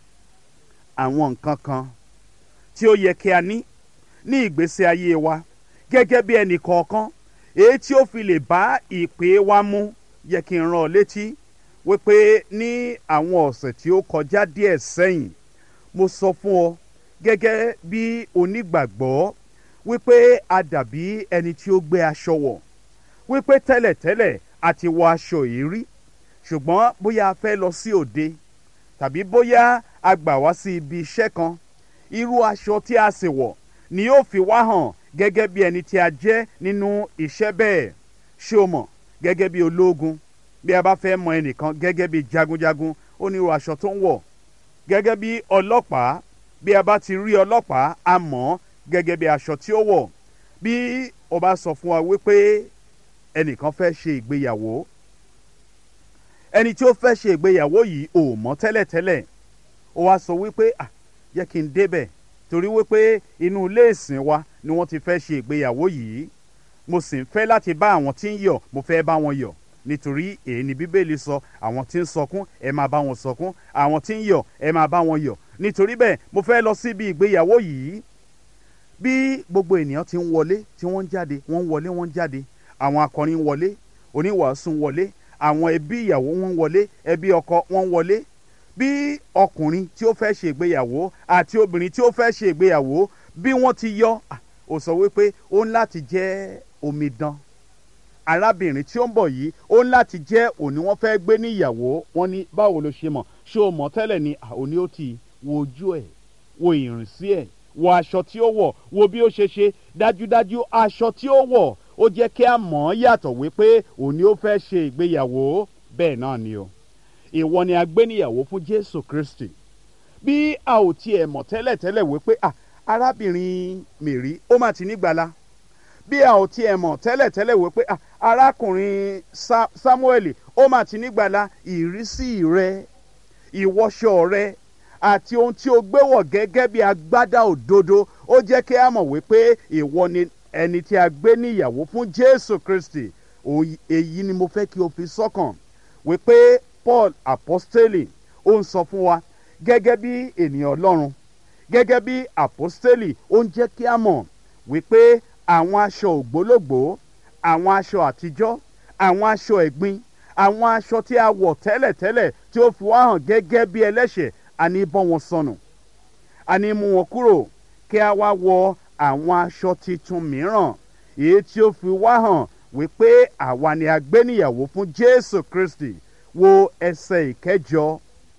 àwọn nǹkan kan tí ó yẹ kí a ní ní ìgbésí ayé wa gẹ́gẹ́ bí ẹnì kọ̀ọ̀kan, èyí tí ó fi lè bá ìpè wa mu. Yẹ kí n rán ọ létí wípé ní àwọn ọ̀sẹ̀ tí ó kọjá díẹ̀ sẹ́yìn, mo sọ fún ọ gẹ́gẹ́ bí onígbàgbọ́ wípé a dàbí ẹni tí ó gbé aṣọ wọ̀, wípé tẹ́lẹ̀tẹ́lẹ̀ a ti wọ aṣọ yìí rí, ṣùgbọ́n bóyá a fẹ́ lọ sí òde tàbí bóyá a gbà wá sí ibi iṣẹ́ kan, irú aṣọ tí a sì wọ̀ ni yóò fi wá hàn gẹ́gẹ́ bí ẹni tí a jẹ́ nínú iṣẹ́ bẹ́ẹ̀. Ṣé o mọ̀, gẹ́gẹ́ bí ológun, bí a bá fẹ́ mọ ẹnìkan gẹ́gẹ́ bí jagunjagun, ó ní irú aṣọ tó ń wọ̀. Gẹ́gẹ́ bí ọlọ́pàá, bí a bá ti rí ọlọ́pàá, a mọ̀ gẹ́gẹ́ bí aṣọ tí ó wọ̀. Bí o bá sọ fún wa wípé ẹnìkan fẹ́ ṣe ìgbéyàwó, ẹni tí ó fẹ́ ṣe ìgbéyàwó yìí ò mọ̀ tẹ́lẹ̀tẹ́lẹ̀, ó wá sọ wípé à jẹ́ kí n débẹ̀ torí wípé inú ilé ìsìn wa ni wọ́n ti fẹ́ ṣe ìgbéyàwó yìí, mo sì ń fẹ́ láti bá àwọn tí ń yọ̀, mo fẹ́ bá wọn yọ̀, nítorí èyí ni Bíbélì sọ, àwọn tí ń sọkún ẹ máa bá wọn sọkún, àwọn tí ń yọ̀ ẹ máa bá wọn yọ̀. Nítorí bẹ́ẹ̀ mo fẹ́ lọ síbi ìgbéyàwó yìí. Bí gbogbo ènìyàn ti ń wọlé, tí wọ́n ń jáde, wọ́n ń wọlé, wọ́n ń jáde, àwọn akọrin ń wọlé, oníwàásù ń wọlé, àwọn ẹbí ìyàwó wọn ń wọlé, ẹbí ọkọ wọn ń wọlé. Bí ọkùnrin tí ó fẹ́ ṣe ìgbéyàwó àti obìnrin tí ó fẹ́ ṣe ìgbéyàwó, bí wọ́n ti yọ, ó sọ wípé ó ń láti jẹ́ omidan. Arábìnrin tí ó ń bọ̀ yìí, ó ń láti jẹ́ òní wọ́n fẹ́ gbé ní ìyàwó. Wọ́n ní báwo ló ṣe mọ̀? Ṣé o mọ̀ tẹ́lẹ̀ ni? Òní ó ti wo ojú ẹ̀, wo ìrìnsí ẹ̀, wo aṣọ tí ó wọ̀, wo bí ó ṣe ṣe. Dájúdájú aṣọ tí ó wọ̀ ó jẹ́ kí a mọ̀ ọ́ yàtọ̀ wípé òní ó fẹ́ ṣe ìgbéyàwó. Bẹ́ẹ̀ náà ni o, ìwọ ni a gbé níyàwó fún Jésù Kristi. Bí a ò tiẹ̀ mọ̀ tẹ́lẹ̀tẹ́lẹ̀ wípé à arábìnrin Mèrí ó mà ti nígbàlà, bí a ò tiẹ̀ mọ̀ tẹ́lẹ̀tẹ́lẹ̀ wípé à arákùnrin Sámúẹ́lì ó mà ti nígbàlà, ìrísí rẹ, ìwọṣọ rẹ àti ohun tí o gbé wọ̀ gẹ́gẹ́ bí agbádá òdodo, ó jẹ́ kí a mọ̀ wípé ìwọ ni ẹni tí a gbé níyàwó fún Jésù Kristi. Èyí ni mo fẹ́ kí o fi sọ́kàn wípé Paul apostoli ó ń sọ fún wa gẹ́gẹ́ bí ènìyàn Ọlọ́run, gẹ́gẹ́ bí apostoli, ó ń jẹ́ kí a mọ̀ wípé àwọn aṣọ ògbólógbòó, àwọn aṣọ àtijọ́, àwọn aṣọ ẹ̀gbin, àwọn aṣọ tí a wọ̀ tẹ́lẹ̀tẹ́lẹ̀ tí ó fi wá hàn gẹ́gẹ́ bí ẹlẹ́ṣẹ̀, a ní bọ́ wọn sọnù, a ní mú wọn kúrò, kí a wá wọ àwọn aṣọ titun mìíràn, èyí tí ó fi wá hàn wípé àwa ni a gbé níyàwó fún Jésù Kristi. Wo ẹsẹ̀ ìkẹjọ,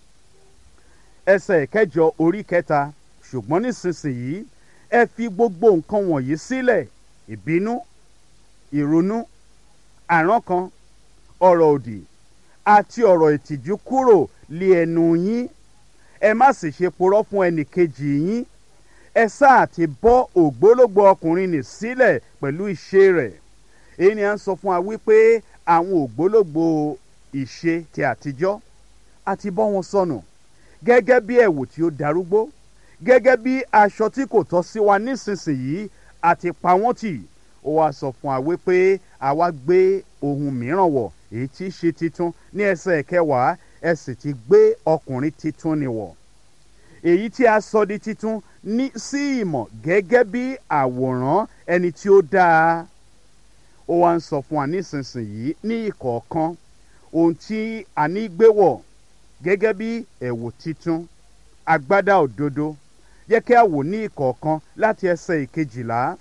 ẹsẹ̀ ìkẹjọ orí kẹta. Ṣùgbọ́n nísinsìnyí ẹ fi gbogbo nǹkan wọ̀nyí sílẹ̀: ìbínú, ìrunú, àrankàn, ọ̀rọ̀ òdì àti ọ̀rọ̀ ìtìjú kúrò lé ẹnu yín. Ẹ má sì ṣe purọ́ fún ẹnìkejì yín. Ẹ sáà ti bọ́ ògbólógbò ọkùnrin nì sílẹ̀ pẹ̀lú ìṣe rẹ̀. Èyí ni à ń sọ fún wa wípé àwọn ògbólógbò ìṣe ti àtijọ́ a ti bọ́ wọn sọnù, gẹ́gẹ́ bí ẹ̀wù tí ó darúgbó, gẹ́gẹ́ bí aṣọ tí kò tọ́ sí wa nísinsìnyí a ti pa wọ́n tì. Ó wá sọ fún wa wípé àwa gbé ohun mìíràn wọ̀, èyí tí í ṣe titun. Ní ẹsẹ̀ kẹwàá, ẹ sì ti gbé ọkùnrin titun nì wọ̀, èyí tí a sọ di titun ní sí ìmọ̀ gẹ́gẹ́ bí àwòrán ẹni tí ó dáa. Ó wá ń sọ fún wa nísinsìnyí ní ìkọ̀ọ̀kan ohun tí a ní gbé wọ̀ gẹ́gẹ́ bí ẹ̀wù titun, agbádá òdodo. Jẹ́ kí a wò ní ìkọ̀ọ̀kan láti ẹsẹ̀ ìkejìlá.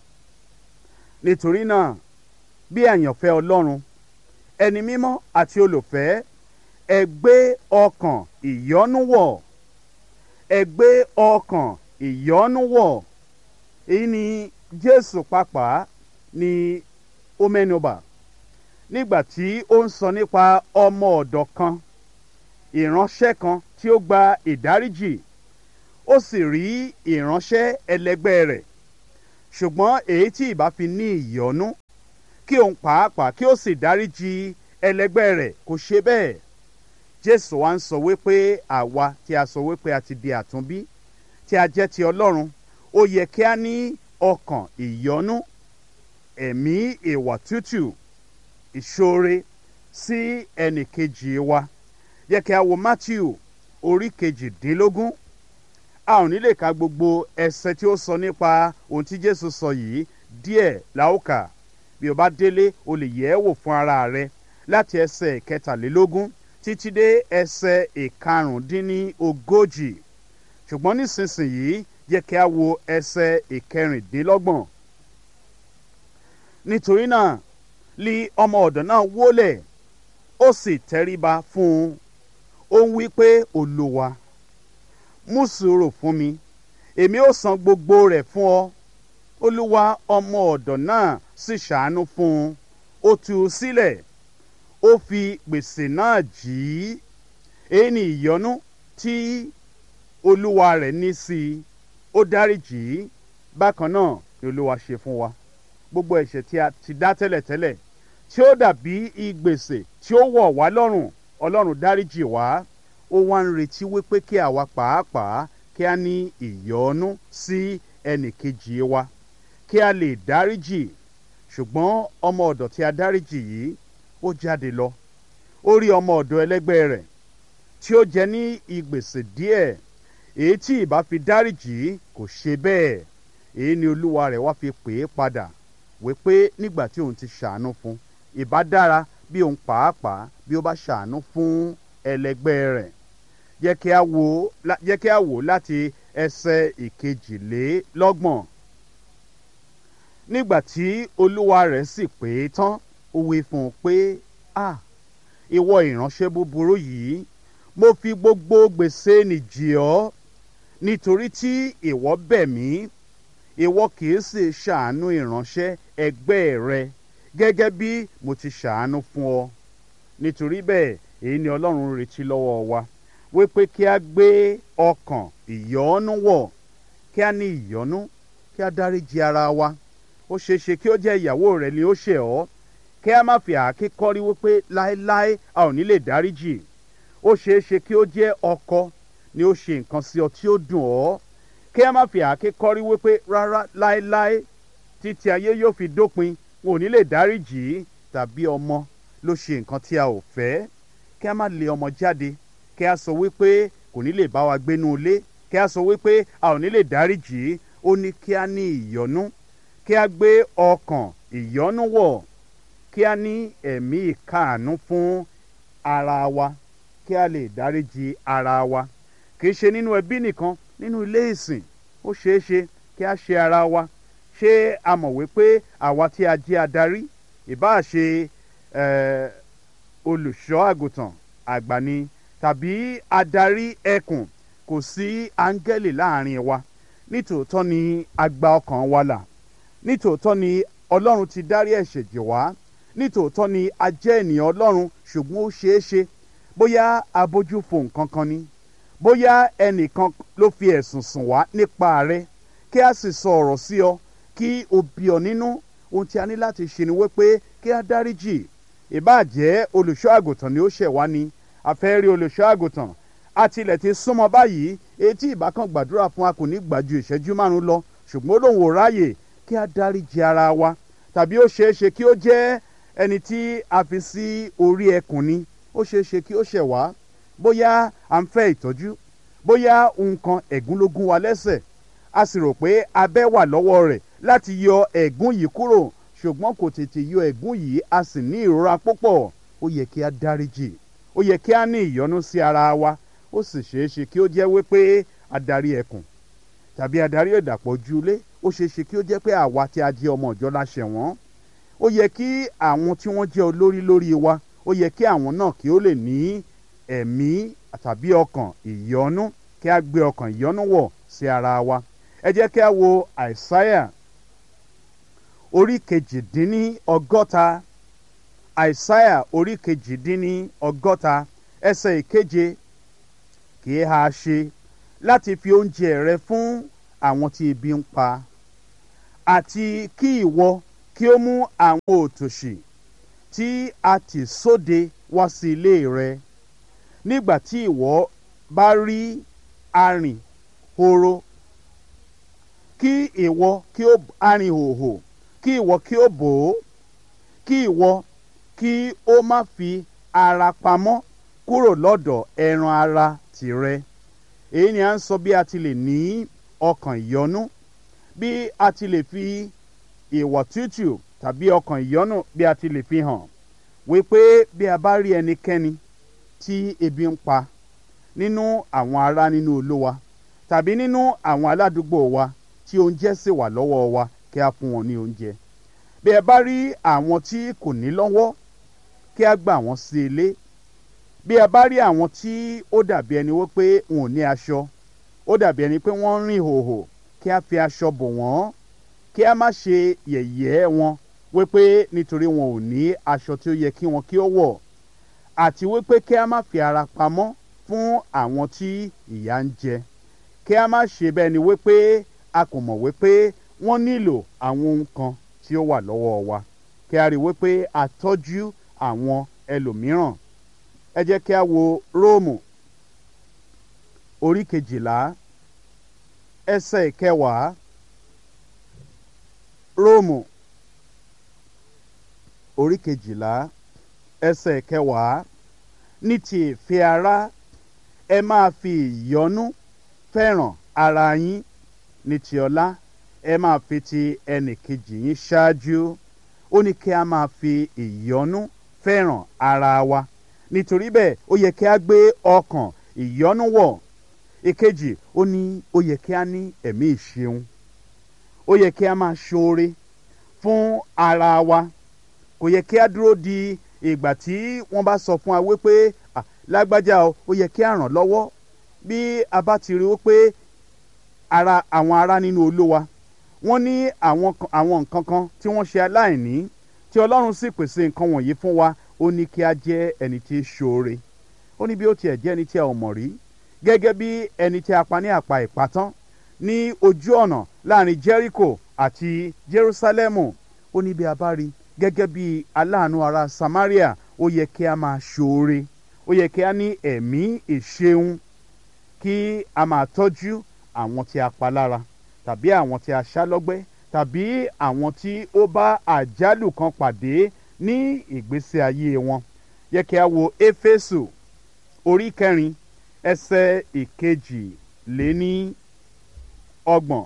Nítorí náà, bí àyànfẹ́ Ọlọ́run, ẹni mímọ́ àti olùfẹ́, ẹ gbé ọkàn ìyọ́nú wọ̀, ẹ gbé ọkàn ìyọ́nú wọ̀. Èyí ni Jésù pàápàá ni ó mẹ́nubà nígbà tí ó ń sọ nípa ọmọ ọ̀dọ̀ kan, ìránṣẹ́ kan tí ó gba ìdáríjì. Ó sì rí ìránṣẹ́ ẹlẹgbẹ́ rẹ̀ ṣùgbọ́n èyí tí ìbá fi ní ìyọ́nú kí òun pàápàá kí ó sì dáríjì ẹlẹgbẹ́ rẹ̀ kò ṣe bẹ́ẹ̀. Jésù wa ń sọ wípé àwa tí a sọ wípé a ti di àtúnbí tí a jẹ́ ti Ọlọ́run ó yẹ kí a ní ọkàn ìyọ́nú, ẹ̀mí ìwà tútù, ìṣoore sí ẹnì kejì wa. Yẹ kí a wo Mátíù orí kejìdínlógún. A ò ní lè ka gbogbo ẹsẹ̀ tí ó sọ nípa ohun tí Jésù sọ yìí, díẹ̀ la ó kà. Bí o bá délé o lè yẹ̀ ẹ́ wò fún ara rẹ láti ẹsẹ̀ kẹtàlélógún títí dé ẹsẹ̀ ìkarùndínlógójì. Ṣùgbọ́n nísinsìnyí yẹ kí a wo ẹsẹ̀ ìkẹrìndínlọ́gbọ̀n. Nítorí náà li ọmọ ọ̀dọ̀ náà wólẹ̀ ó sì tẹríba fún un. Ó ń wí pé, Olúwa, mú sùúrù fún mi, èmi ó san gbogbo rẹ̀ fún ọ. Olúwa ọmọ ọ̀dọ̀ náà sì ṣàánú fún un. Ó tú u sílẹ̀, ó fi gbèsè náà jì í. Èyí ni ìyọ́nú tí olúwa rẹ̀ ní sí i. Ó dáríjì í. Bákan náà ni Olúwa ṣe fún wa. Gbogbo ẹ̀ṣẹ̀ tí a ti dá tẹ́lẹ̀tẹ́lẹ̀ tí ó dàbí ìgbèsè tí ó wọ̀ wá lọ́rùn, Ọlọ́run dáríjì wá. Ó wá ń retí wípé kí àwa pàápàá kí a ní ìyọ́nú sí ẹnìkejì wa, kí a lè dáríjì. Ṣùgbọ́n ọmọ ọ̀dọ̀ tí a dáríjì yìí ó jáde lọ. Ó rí ọmọ ọ̀dọ̀ ẹlẹ́gbẹ́ rẹ̀ tí ó jẹ ní ìgbèsè díẹ̀, èyí tí ìbá fi dáríjì kò ṣe bẹ́ẹ̀. Èyí ni olúwa rẹ̀ wá fi pè é padà wípé nígbà tí òun ti ṣàánú fún, ìbá dára bí òun pàápàá bí ó bá ṣàánú fún ẹlẹgbẹ́ rẹ̀. Jẹ́ kí a wò jẹ́ kí a wò láti ẹsẹ̀ ìkejìlélọ́gbọ̀n. Nígbà tí olúwa rẹ̀ sì pè é tán, ó wí fún un pé, à ìwọ ìránṣẹ́ búburú yìí, mo fi gbogbo gbèsè nì jì ọ́, nítorí tí ìwọ bẹ̀ mí. Ìwọ kì í sì ṣàánú ìránṣẹ́ ẹgbẹ́ rẹ gẹ́gẹ́ bí mo ti ṣàánú fún ọ. Nítorí bẹ́ẹ̀ èyí ni Ọlọ́run retí lọ́wọ́ wa, wípé kí a gbé ọkàn ìyọ́nú wọ̀, kí a ní ìyọ́nú, kí a dáríjì ara wa. Ó ṣeé ṣe kí ó jẹ́ ìyàwó rẹ ni ó ṣẹ̀ ọ́, kí a má fi àáké kọ́rí wípé láéláé a ò ní lè dáríjì. Ó ṣeé ṣe kí ó jẹ́ ọkọ ni ó ṣe nǹkan sí ọ tí ó dùn ọ́, kí a má fi àáké kọ́rí wípé rárá láéláé títí ayé yóò fi dópin wọn ò ní lè dáríjì. Tàbí ọmọ ló ṣe nǹkan tí a ò fẹ́, kí a má lé ọmọ jáde, kí a sọ wípé kò ní lè bá wa gbénú ilé, kí a sọ wípé a ò ní lè dáríjì. Ó ní kí a ní ìyọ́nú, kí a gbé ọkàn ìyọ́nú wọ̀, kí a ní ẹ̀mí ìkáàánú fún ara wa, kí a lè dáríjì ara wa. Kì í ṣe nínú ẹbí nìkan, nínú ilé ìsìn ó ṣeé ṣe kí a ṣe ara wa. Ṣé a mọ̀ wípé àwa tí a jẹ́ adarí, ìbáà ṣe olùṣọ́ àgùntàn àgbà ni tàbí adarí ẹkùn, kò sí áńgẹ́lì láàrin wa. Nítòótọ́ ni a gba ọkàn wa là, nítòótọ́ ni Ọlọ́run ti dárí ẹ̀ṣẹ̀ jì wá, nítòótọ́ ni a jẹ́ ènìyàn Ọlọ́run. Ṣùgbọ́n ó ṣeé ṣe bóyá abójú fo nǹkan kan ni, bóyá ẹnìkan ló fi ẹ̀sùn sùn wá nípa rẹ, kí a sì sọ ọ̀rọ̀ sí ọ kí o bí ọ nínú. Ohun tí a ní láti ṣe ni wípé kí a dáríjì. Ìbáà jẹ́ olùṣọ́ àgùntàn ni ó ṣẹ̀ wá ni, a fẹ́ rí olùṣọ́ àgùntàn, a tilẹ̀ ti súnmọ́ báyìí, èyí tí ìbá kan gbàdúrà fún wa kò ní gbà ju ìṣẹ́jú márùn-ún lọ, ṣùgbọ́n ó lóun ò ráyè. Kí a dáríjì ara wa. Tàbí ó ṣeé ṣe kí ó jẹ́ ẹni tí a fi sí orí ẹkùn ni, ó ṣeé ṣe kí ó ṣẹ̀ wá, bóyá à ń fẹ́ ìtọ́jú, bóyá nǹkan ẹ̀gún ló gún wa lẹ́sẹ̀, a sì rò pé abẹ́ wà lọ́wọ́ rẹ̀ láti yọ ẹ̀gún yìí kúrò, ṣùgbọ́n kò tètè yọ ẹ̀gún yìí, a sì ní ìrora púpọ̀. Ó yẹ kí a dáríjì, ó yẹ kí a ní ìyọ́nú sí ara wa. Ó sì ṣeé ṣe kí ó jẹ́ wípé adarí ẹkùn tàbí adarí ìdàpọ̀ ojúlé, ó ṣeé ṣe kí ó jẹ́ pé àwa tí a jẹ́ ọmọ ìjọ la ṣẹ̀ wọ́n. Ó yẹ kí àwọn tí wọ́n jẹ́ olórí lórí wa, ó yẹ kí àwọn náà kí ó lè ní ẹ̀mí tàbí ọkàn ìyọ́nú, kí a gbé ọkàn ìyọ́nú wọ̀ sí ara wa. Ẹ jẹ́ kí a wo Àìsáyà orí kejìdínní ọgọ́ta. Àìsáyà orí kejìdínní ọgọ́ta ẹsẹ̀ ìkeje. Kì í ha ṣe láti fi oúnjẹ rẹ fún àwọn tí ebi ń pa, àti kí ìwọ kí ó mú àwọn òtòṣì tí a tì sóde wá sí ilé rẹ nígbà tí ìwọ bá rí arìn horo kí ìwọ kí ó arìn hòhò kí ìwọ kí ó bò ó kí ìwọ kí ó má fi ara pamọ́ kúrò lọ́dọ̀ ẹran ara tìrẹ. Èyí ni à ń sọ bí a ti lè ní ọkàn ìyọ́nú, bí a ti lè fi ìwà tútù tàbí ọkàn ìyọ́nú bí a ti lè fi hàn wípé bí a bá rí ẹnikẹ́ni tí ebi ń pa nínú àwọn ará nínú Olúwa tàbí nínú àwọn aládùúgbò wa tí oúnjẹ sì wà lọ́wọ́ wa kí a fún wọn ní oúnjẹ. Bí ẹ bá rí àwọn tí kò ní lọ́wọ́ kí a gbà wọ́n sí ilé. Bí ẹ bá rí àwọn tí ó dàbí ẹni wípé wọn ò ní aṣọ, ó dàbí ẹni pé wọ́n ń rìn hòhò, kí a fi aṣọ bò wọ́n, kí a má ṣe yẹ̀yẹ́ wọn wípé nítorí wọn ò ní aṣọ tí ó yẹ kí wọn kí ó wọ̀, àti wípé kí a má fi ara pamọ́ fún àwọn tí ìyà ń jẹ. Kí a má ṣe bẹ́ẹ̀ ni wípé a kò mọ̀ wípé wọ́n nílò àwọn ohun kan tí ó wà lọ́wọ́ wa. Kí a rí wípé a tọ́jú àwọn ẹlòmíràn. Ẹ jẹ́ kí a wo Róòmù orí kejìlá ẹsẹ̀ ìkẹwàá. Róòmù orí kejìlá ẹsẹ̀ ìkẹwàá. Ní ti ìfẹ́ ara ẹ máa fi ìyọ́nú fẹ́ràn ara yín, ní ti ọlá ẹ máa fi ti ẹnìkejì yín ṣáájú. Ó ní kí a máa fi ìyọ́nú fẹ́ràn ara wa. Nítorí bẹ́ẹ̀ ó yẹ kí a gbé ọkàn ìyọ́nú wọ̀. Ìkejì, ó ní ó yẹ kí a ní ẹ̀mí ìṣeun. Ó yẹ kí a máa ṣoore fún ara wa. Kò yẹ kí a dúró di ìgbà tí wọ́n bá sọ fún wa wípé ah, lágbájá o, ó yẹ kí a ràn lọ́wọ́. Bí a bá ti rí wípé ara àwọn ará nínú Olúwa wọ́n ní àwọn àwọn nǹkan kan tí wọ́n ṣe aláìní, tí Ọlọ́run sì pèsè nǹkan wọ̀nyí fún wa, ó ní kí a jẹ́ ẹni tí í ṣoore. Ó ní bí ó tiẹ̀ jẹ́ ẹni tí a ò mọ̀ rí, gẹ́gẹ́ bí ẹni tí a pa ní àpá ìpátán ní ojú ọ̀nà láàrin Jẹ́ríkò àti Jerúsálẹ́mù. Ó ní bí a bá rí gẹ́gẹ́ bí aláàánú ará Samaria, ó yẹ kí a máa ṣoore. Ó yẹ kí a ní ẹ̀mí ìṣeun, kí a máa tọ́jú àwọn tí a pa lára tàbí àwọn tí a ṣá lọ́gbẹ́ tàbí àwọn tí ó bá àjálù kan pàdé ní ìgbésí ayé wọn. Yẹ kí a wo Éfésù orí kẹrin ẹsẹ̀ ìkejì lé ní ọgbọ̀n.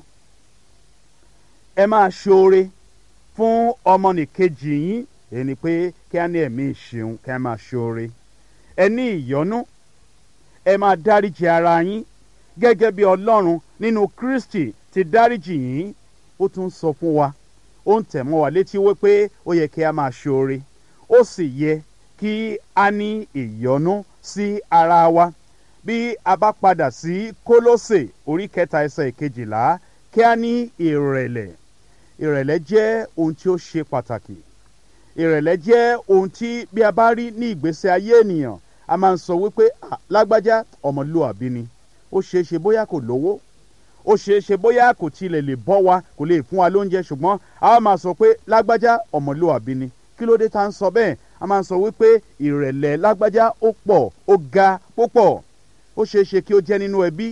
Ẹ máa ṣoore fún ọmọnìkejì yín. Èyí ni pé kí a ní ẹ̀mí ìṣeun, kí a máa ṣoore. Ẹ ní ìyọ́nú, ẹ máa dáríjì ara yín gẹ́gẹ́ bí Ọlọ́run nínú Kristi ti dáríjì yín. Ó tún sọ fún wa, ó ń tẹ̀ mọ́ wa létí wípé ó yẹ kí a máa ṣoore. Ó sì yẹ kí a ní ìyọ́nú sí ara wa. Bí a bá padà sí Kólósè orí kẹta ẹsẹ̀ ìkejìlá, kí a ní ìrẹ̀lẹ̀. Ìrẹ̀lẹ̀ jẹ́ ohun tí ó ṣe pàtàkì. Ìrẹ̀lẹ̀ jẹ́ ohun tí bí a bá rí ní ìgbésí ayé ènìyàn, a máa ń sọ wípé lágbájá ọmọlúwàbí ni. Ó ṣeé ṣe bóyá kò lówó, ó ṣeé ṣe bóyá kò tilẹ̀ lè bọ́ wa, kò lè fún wa lóúnjẹ, ṣùgbọ́n a máa sọ pé lágbájá ọmọlúwàbí ni. Kí ló dé tá ń sọ bẹ́ẹ̀? A máa ń sọ wípé ìrẹ̀lẹ̀ lágbájá ó pọ̀, ó ga púpọ̀. Ó ṣeé ṣe kí ó jẹ́ nínú ẹbí,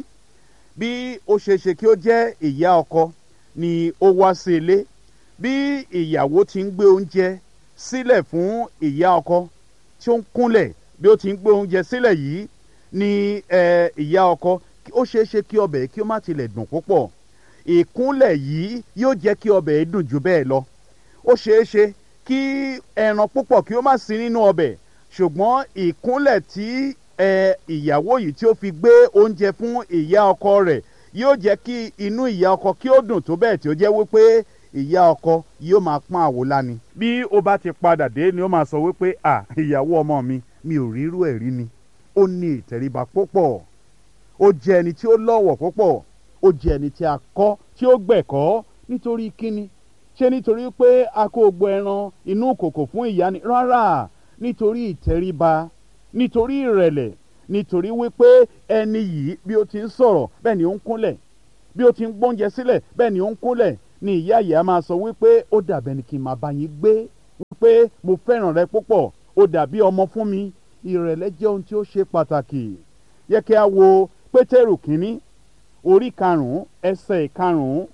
bí ó ṣeé ṣe kí ó jẹ́ ìyá ọkọ ni ó wá sí ilé. Bí ìyàwó ti ń gbé oúnjẹ sílẹ̀ fún ìyá ọkọ tí ó ń kúnlẹ̀, bí ó ti ń gbé oúnjẹ sílẹ̀ yìí ni ìyá ọkọ, ó ṣeé ṣe kí ọbẹ̀ kí ó má tilẹ̀ dùn púpọ̀. Ìkúnlẹ̀ yìí yóò jẹ́ kí ọbẹ̀ dùn jù bẹ́ẹ̀ lọ. Ó ṣeé ṣe kí ẹran púpọ̀ kí ó má sí nínú ọbẹ̀, ṣùgbọ́n ìkúnlẹ̀ tí ìyàwó yìí tí ó fi gbé oúnjẹ fún ìyá ọkọ rẹ̀ yóò jẹ́ kí inú ìyá ọkọ kí ó dùn tó bẹ́ẹ̀ tí ó jẹ́ wípé ìyá ọkọ yóò máa pọ́n àwòlá ni. Bí ó bá ti padà dé ni ó máa sọ wípé à ìyàwó ọmọ mi mi ò rírú ẹ̀ rí ni. Ó ní ìtẹríba púpọ̀, ó jẹ́ ẹni tí ó lọ́wọ̀ púpọ̀, ó jẹ́ ẹni tí a kọ́ tí ó gbẹ̀kọ́. Nítorí kíni? Ṣé nítorí pé a kó gbogbo ẹran inú kòkò fún ìyá ni? Rárá, nítorí ìtẹríba, nítorí ìrẹ̀lẹ̀, nítorí wípé ẹni yìí bí ó ti ń sọ̀rọ̀ bẹ́ẹ̀ ni ó ń kúnlẹ̀, bí ó ti ń gbóúnjẹ sílẹ̀ bẹ́ẹ̀ ni ó ń kúnlẹ̀, ni ìyá ìyá máa sọ wípé ó dàbẹ̀ ni kí n máa bá yín gbé, wípé mo fẹ́ràn rẹ púpọ̀, ó dàbí ọmọ fún mi. Ìrẹ̀lẹ̀ jẹ́ ohun tí ó ṣe pàtàkì. Yẹ kí a wo Pétérù kínní orí karùn-ún ẹsẹ̀ karùn-ún.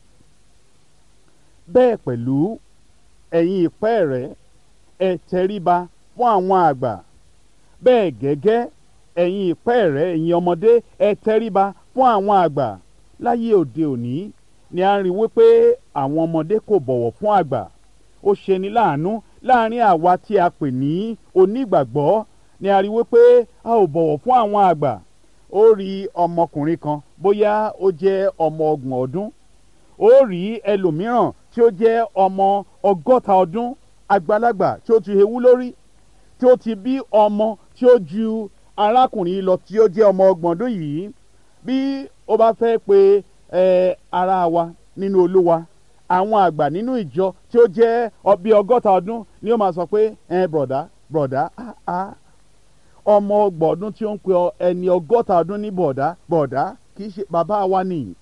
Bẹ́ẹ̀ pẹ̀lú ẹ̀yin ìpẹ́ẹ̀rẹ̀ ẹ tẹríba fún àwọn àgbà, bẹ́ẹ̀ gẹ́gẹ́ ẹ̀yin ìpẹ́ẹ̀rẹ̀ ẹ̀yin ọmọdé ẹ tẹríba fún àwọn àgbà. Láyé òde òní ni a ń rí wípé àwọn ọmọdé kò bọ̀wọ̀ fún àgbà. Ó ṣeni láàánú láàrin àwa tí a pè ní onígbàgbọ́ ni a rí wípé a ò bọ̀wọ̀ fún àwọn àgbà. Ó rí ọmọkùnrin kan bóyá ó jẹ́ ọmọ ọgbọ̀n ọdún, ó rí ẹlòmíràn tí ó jẹ́ ọmọ ọgọ́ta ọdún, àgbàlagbà tí ó ti hewú lórí, tí ó ti bí ọmọ tí ó ju arákùnrin lọ tí ó jẹ́ ọmọ ọgbọ̀n ọdún yìí. Bí ó bá fẹ́ pe ẹ ara wa nínú Olúwa, àwọn àgbà nínú ìjọ tí ó jẹ́ bí ọgọ́ta ọdún ni ó máa sọ pé ẹ bọ̀dá bọ̀dá ah ah ọmọ ọgbọ̀n ọdún tí ó ń pe ẹni ọgọ́ta ọdún ní bọ̀dá bọ̀dá kì í ṣe bàbá wa nìyí.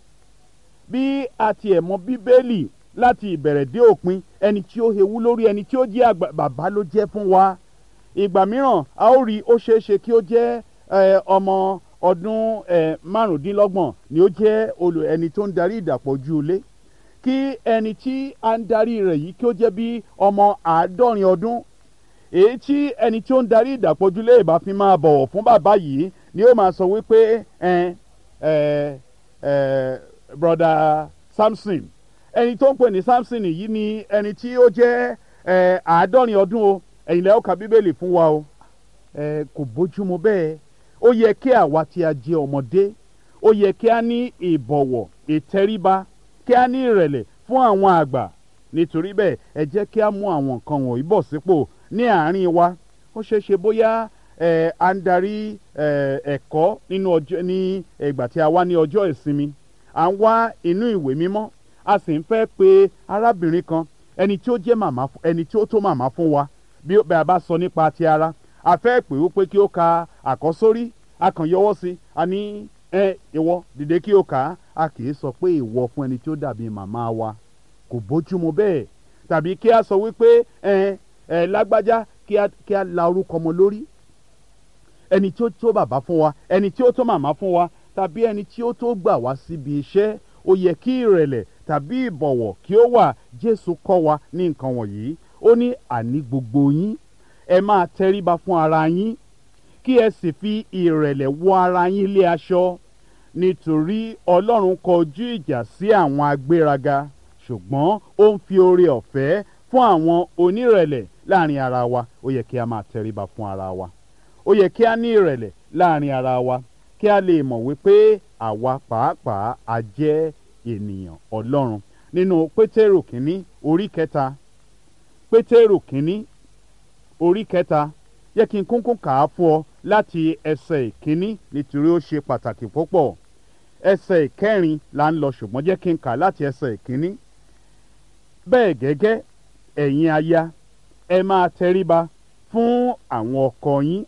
Bí a tiẹ̀ mọ Bíbélì láti ìbẹ̀rẹ̀ dé òpin, ẹni tí ó hewú lórí, ẹni tí ó jẹ́ àgbà bàbá ló jẹ́ fún wa. Ìgbà mìíràn a ó rí ó ṣeé ṣe kí ó jẹ́ ọmọ ọdún márùndínlọ́gbọ̀n ni ó jẹ́ olù ẹni tó ń darí ìdàpọ̀ ojú ilé, kí ẹni tí a ń darí rẹ̀ yìí kí ó jẹ́ bí ọmọ àádọ́rin ọdún. Èyí tí ẹni tí ó ń darí ìdàpọ̀ ojú ilé ìbá fi máa bọ̀wọ̀ fún bàbá yìí ni ó máa sọ wípé ẹ ẹ ẹ broda Samson, ẹni tó ń pè ní Samson yìí ni ẹni tí ó jẹ́ ẹ àádọ́rin ọdún o, ẹ̀yin lẹ́ ó ka Bíbélì fún wa o. ẹ kò bójúmu bẹ́ẹ̀. Ó yẹ kí àwa tí a jẹ́ ọmọdé, ó yẹ kí a ní ìbọ̀wọ̀, ìtẹríba, kí a ní ìrẹ̀lẹ̀ fún àwọn àgbà. Nítorí bẹ́ẹ̀ ẹ jẹ́ kí a mú àwọn nǹkan wọ̀nyí bọ̀ sípò ní àárín wa. Ó ṣeé ṣe bóyá ẹ à ń darí ẹ ẹ̀kọ́ nínú ọjọ́ ní ìgbà tí a wá ní ọjọ́ ìsinmi, à ń wá inú ìwé mímọ́, a sì ń fẹ́ pe arábìnrin kan ẹni tí ó jẹ́ màmá ẹni tí ó tó màmá fún wa. Bí a bá sọ nípa ti ara, a fẹ́ pè ó pé kí ó ka àkọ́sórí, a kàn yọwọ́ sí, a ní ẹ ìwọ dìde kí ó kà á. A kì í sọ pé ìwọ fún ẹni tí ó dàbí màmá wa, kò bójúmu bẹ́ẹ̀. Tàbí kí a sọ wípé ẹ ẹ lágbájá kí a kí a la orúkọ ọmọ lórí, ẹni tí ó tó bàbá fún wa, ẹni tí ó tó màmá fún wa, tàbí ẹni tí ó tó gbà wá síbi iṣẹ́. Ó yẹ kí ìrẹ̀lẹ̀ tàbí ìbọ̀wọ̀ kí ó wà. Jésù kọ́ wa ní nǹkan wọ̀nyí. Ó ní àní gbogbo yín ẹ máa tẹríba fún ara yín, kí ẹ sì fi ìrẹ̀lẹ̀ wọ ara yín lé aṣọ, nítorí Ọlọ́run kọjú ìjà sí àwọn agbéraga, ṣùgbọ́n ó ń fi oore ọ̀fẹ́ fún àwọn onírẹ̀lẹ̀ láàrin ara wa. Ó yẹ kí a máa tẹríba fún ara wa. Ó yẹ kí a ní ìrẹ̀lẹ̀ láàrin ara wa, kí a lè mọ̀ wípé àwa pàápàá a jẹ́ ènìyàn Ọlọ́run. Nínú Pétérù kínní orí kẹta, Pétérù kínní orí kẹta, yẹ kí n kúnkún kà á fún ọ láti ẹsẹ̀ ìkíní nítorí ó ṣe pàtàkì púpọ̀. Ẹsẹ̀ ìkẹrin là ń lọ, ṣùgbọ́n jẹ́ kí n kà láti ẹsẹ̀ ìkíní. Bẹ́ẹ̀ gẹ́gẹ́ ẹ̀yin aya ẹ máa tẹríba fún àwọn ọkọ yín,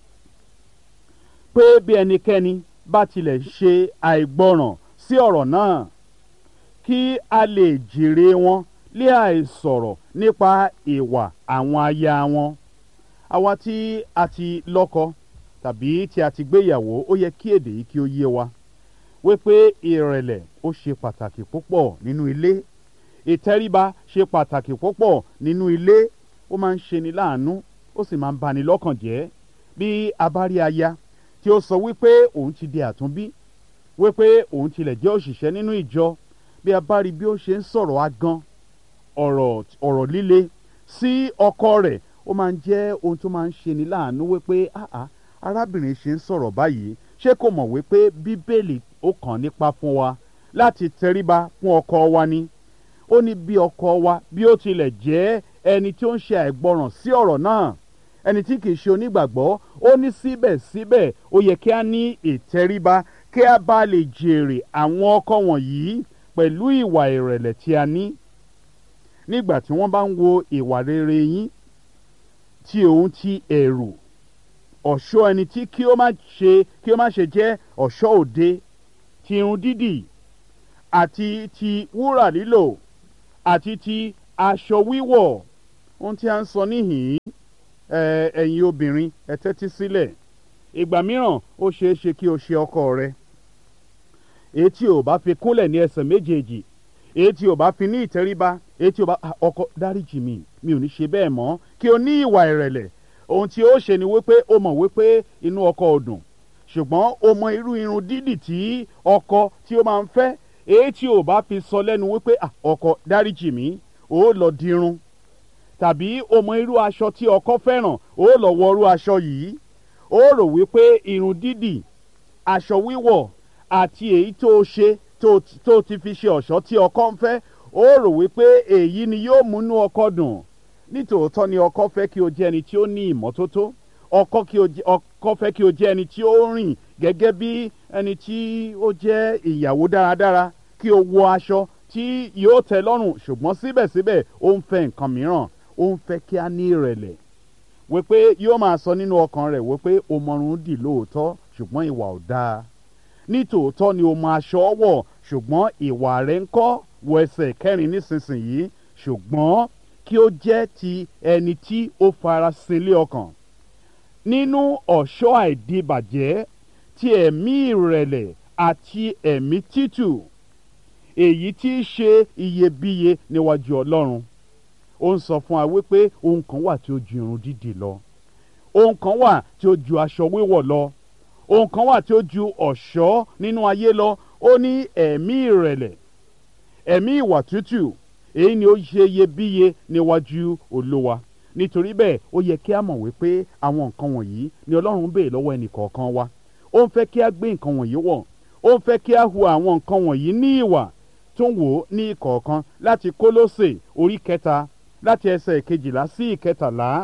pé bí ẹnikẹ́ni bá tilẹ̀ ṣe àìgbọràn sí ọ̀rọ̀ náà, kí a lè jèrè wọn lé àìsọ̀rọ̀ nípa ìwà àwọn aya wọn. Àwa tí a ti lọ́kọ tàbí tí a ti gbéyàwó, ó yẹ kí èdè yìí kí ó yé wa wípé ìrẹ̀lẹ̀ ó ṣe pàtàkì púpọ̀ nínú ilé. Ìtẹríba ṣe pàtàkì púpọ̀ nínú ilé. Ó máa ń ṣeni láàánú, ó sì máa ń bani lọ́kàn jẹ́. Bí a bá rí aya tí ó sọ wípé òun ti di àtúnbí, wípé òun tilẹ̀ jẹ́ òṣìṣẹ́ nínú ìjọ, bí a bá rí bí ó ṣe ń sọ̀rọ̀ agan, ọ̀rọ̀ ọ̀rọ̀ líle sí ọkọ rẹ̀, ó máa ń jẹ́ ohun tó máa ń ṣeni láàánú wípé àá arábìnrin ṣe ń sọ̀rọ̀ báyìí, ṣé kò mọ̀ wípé Bíbélì ó kàn nípa fún wa láti tẹríba fún ọkọ wa ni. Ó ní bí ọkọ wa bí ó tilẹ̀ jẹ́ ẹni tí ó ń ṣe àìgbọràn sí ọ̀rọ̀ náà, ẹni tí kìí ṣe onígbàgbọ́, ó ní síbẹ̀síbẹ̀ ó yẹ kí a ní ìtẹríba, kí a bá lè jèrè àwọn ọkọ wọ̀nyí pẹ̀lú ìwà ìrẹ̀lẹ̀ tí a ní. Nígbà tí wọ́n bá ń wo ìwà rere yín, tí òun ti ẹ̀rù, ọ̀ṣọ́ ẹni tí kí ó má ṣe kí ó má ṣe jẹ́ ọ̀ṣọ́ òde, ti irun dídì àti ti wúrà lílò àti ti aṣọ wíwọ̀. Ohun tí a ń sọ níhìn-ín, ẹ, ẹ̀yin obìnrin ẹ tẹ́tí sílẹ̀. Ìgbà mìíràn ó ṣeé ṣe kí o ṣe ọkọ rẹ èyí tí ò bá fi kúnlẹ̀ ní ẹsẹ̀ méjèèjì, èyí tí ò bá fi ní ìtẹríba, èyí tí ò bá ọkọ dáríjì mi mi ò ní ṣe bẹ́ẹ̀ mọ́, kí o ní ìwà ìrẹ̀lẹ̀. Ohun tí ó ṣe ni wípé ó mọ̀ wípé inú ọkọ ò dùn, ṣùgbọ́n ó mọ irú irun dídì tí ọkọ tí ó máa ń fẹ́, èyí tí ò bá fi sọ lẹ́nu wípé ọkọ dáríjì mi, ó lọ dirun. Tàbí ó mọ irú aṣọ tí ọkọ fẹ́ràn, ó lọ wọ irú aṣọ yìí. Ó rò wípé irun dídì, aṣọ wíwọ̀ àti èyí tó ṣe tó tó ti fi ṣe ọ̀ṣọ́ tí ọkọ ń fẹ́, ó rò wípé èyí ni yóò múnú ọkọ dùn. Nítòótọ́ ni ọkọ fẹ́ kí o jẹ́ ẹni tí ó ní ìmọ́tótó. Ọkọ kí o jẹ́ ọkọ fẹ́ kí o jẹ́ ẹni tí ó rìn gẹ́gẹ́ bí ẹni tí ó jẹ́ ìyàwó dáradára, kí o wọ aṣọ tí yóò tẹ́ lọ́rùn, ṣùgbọ́n síbẹ̀síbẹ̀ ó ń fẹ́ nǹkan mìíràn. Ó ń fẹ́ kí a ní ìrẹ̀lẹ̀, wípé yóò máa sọ nínú ọkàn rẹ̀ wípé o mọrun dì lóòótọ́ ṣùgbọ́n ìwà ò dáa. Nítòótọ́ ni o mọ aṣọ wọ̀ ṣùgbọ́n ìwà rẹ̀ ń kọ́, wọ ẹsẹ̀ kẹrin nísinsìnyí. Ṣùgbọ́n kí ó jẹ́ ti ẹni tí ó farasin lé ọkàn nínú ọ̀ṣọ́ àìdíbàjẹ́ ti ẹ̀mí ìrẹ̀lẹ̀ àti ẹ̀mí títù, èyí tí í ṣe iyebíye níwájú Ọlọ́run. Ó ń sọ fún wa wípé ohun kan wà tí ó ju irun dídì lọ, ohun kan wà tí ó ju aṣọ wíwọ̀ lọ, ohun kan wà tí ó ju ọ̀ṣọ́ nínú ayé lọ. Ó ní ẹ̀mí ìrẹ̀lẹ̀, ẹ̀mí ìwà tútù, èyí ni ó ṣe iyebíye níwájú Olúwa. Nítorí bẹ́ẹ̀ ó yẹ kí a mọ̀ wípé àwọn nǹkan wọ̀nyí ni Ọlọ́run ń béèrè lọ́wọ́ ẹnì kọ̀ọ̀kan wa. Ó ń fẹ́ kí a gbé nǹkan wọ̀nyí wọ̀, ó ń fẹ́ kí a hu àwọn nǹkan wọ̀nyí ní ìwà tó ń wò ó ní ìkọ̀ọ̀kan. Láti Kólósè orí kẹta láti ẹsẹ̀ ìkejìlá sí ìkẹtàlá.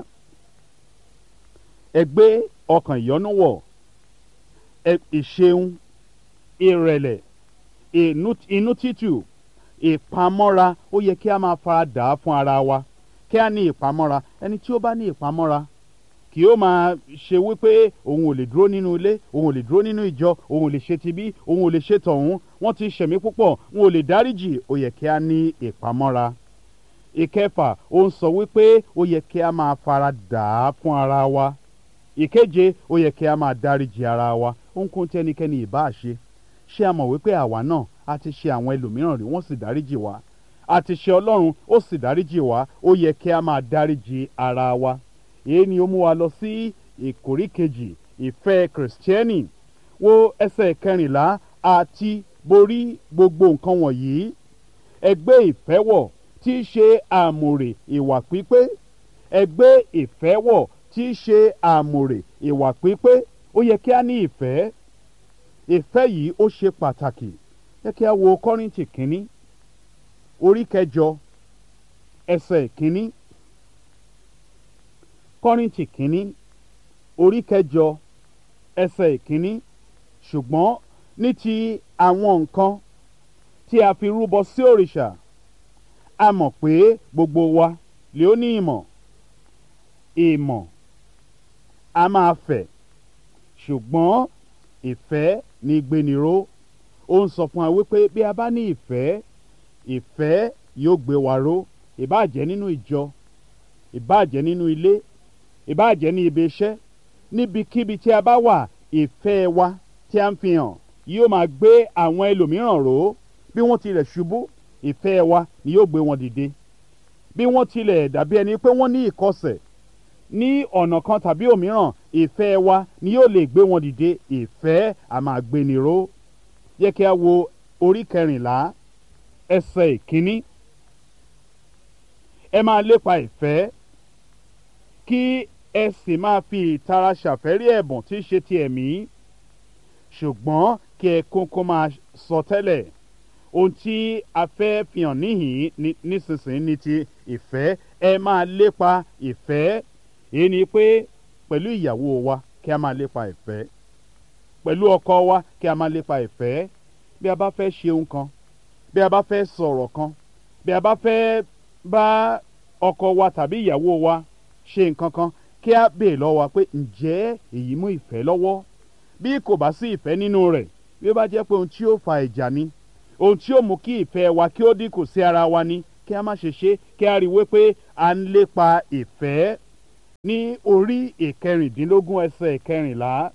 Ẹ gbé ọkàn ìyọ́nú wọ̀, ìṣeun, ìrẹ̀lẹ̀, inú títù, ìpamọ́ra. Ó yẹ kí a máa fara dà á fún ara wa, kí a ní ìpamọ́ra. Ẹni tí ó bá ní ìpamọ́ra kì ó máa ṣe wípé òun ò lè dúró nínú ilé, òun ò lè dúró nínú ìjọ, òun ò lè ṣe tibí, òun ò lè ṣe tọ̀hún, wọ́n ti ṣẹ̀mí púpọ̀, òun ò lè dáríjì. Ó yẹ kí a ní ìpamọ́ra. Ìkẹfà, ó ń sọ wípé ó yẹ kí a máa fara dà á fún ara wa. Ìkeje, ó yẹ kí a máa dáríjì ara wa. Ohunkóhun tí ẹnikẹ́ni ìbá ṣe, ṣé a mọ̀ wípé àwa náà a ti ṣe àwọn ẹlòmíràn rí, wọ́n sì dáríjì wá. A ti ṣe Ọlọ́run, ó sì dáríjì wá. Ó yẹ kí a máa dáríjì ara wa. Èyí ni ó mú wa lọ sí ìkórí kejì, ìfẹ́ Kìrìsìtẹ́nì. Wo ẹsẹ̀ kẹrìnlá. Àti borí gbogbo nǹkan wọ̀nyí, ẹ gbé ìfẹ́ wọ̀ tí í ṣe àmùrè ìwà pípé. Ẹ gbé ìfẹ́ wọ̀ tí í ṣe àmùrè ìwà pípé. Ó yẹ kí a ní ìfẹ́. Ìfẹ́ yìí ó ṣe pàtàkì. Yẹ kí a wo Kọ́ríńtì kínní orí kẹjọ ẹsẹ̀ kínní. Kọ́ríńtì kínní orí kẹjọ ẹsẹ̀ kínní. Ṣùgbọ́n ní ti àwọn nǹkan tí a fi rúbọ sí òrìṣà, a mọ̀ pé gbogbo wa lè ó ní ìmọ̀. Ìmọ̀ a máa fẹ̀, ṣùgbọ́n ìfẹ́ ní gbéniró. Ó ń sọ fún wa wípé bí a bá ní ìfẹ́, ìfẹ́ yóò gbé wa ró. Ìbá jẹ́ nínú ìjọ, ìbá jẹ́ nínú ilé, ìbá jẹ́ ní ibi iṣẹ́, níbikíbi tí a bá wà, ìfẹ́ wa tí a ń fi hàn yóò máa gbé àwọn ẹlòmíràn ró. Bí wọ́n tilẹ̀ ṣubú, ìfẹ́ wa ni yóò gbé wọn dìde. Bí wọ́n tilẹ̀ dàbí ẹni pé wọ́n ní ìkọsẹ̀ ní ọ̀nà kan tàbí òmíràn, ìfẹ́ wa ni yóò lè gbé wọn dìde. Ìfẹ́ a máa gbéni ró. Yẹ kí a wo orí kẹrìnlá ẹsẹ̀ ìkíní. Ẹ máa lépa ìfẹ́, kí ẹ sì máa fi ìtara ṣàfẹ́rí ẹ̀bùn tí í ṣe ti ẹ̀mí, ṣùgbọ́n kí ẹ kúnkún máa sọ tẹ́lẹ̀. Ohun tí a fẹ́ fi hàn níhìn nísinsìnyí ni ti ìfẹ́. Ẹ máa lépa ìfẹ́. Èyí ni pé pẹ̀lú ìyàwó wa kí a máa lépa ìfẹ́, pẹ̀lú ọkọ wa kí a máa lépa ìfẹ́. Bí a bá fẹ́ ṣe ohun kan, bí a bá fẹ́ sọ̀rọ̀ kan, bí a bá fẹ́ bá ọkọ wa tàbí ìyàwó wa ṣe nǹkan kan, kí a béèrè lọ́wọ́ wa pé ǹjẹ́ èyí mú ìfẹ́ lọ́wọ́? Bí kò bá sí ìfẹ́ nínú rẹ̀, bí ó bá jẹ́ pé ohun tí ó fa ìjà ni, ohun tí ó mú kí ìfẹ́ wa kí ó dínkù sí ara wa ni, kí a má ṣe ṣe, kí a rí wípé a ń lépa ìfẹ́. Ní orí ìkẹrìndínlógún ẹsẹ̀ ìkẹrìnlá,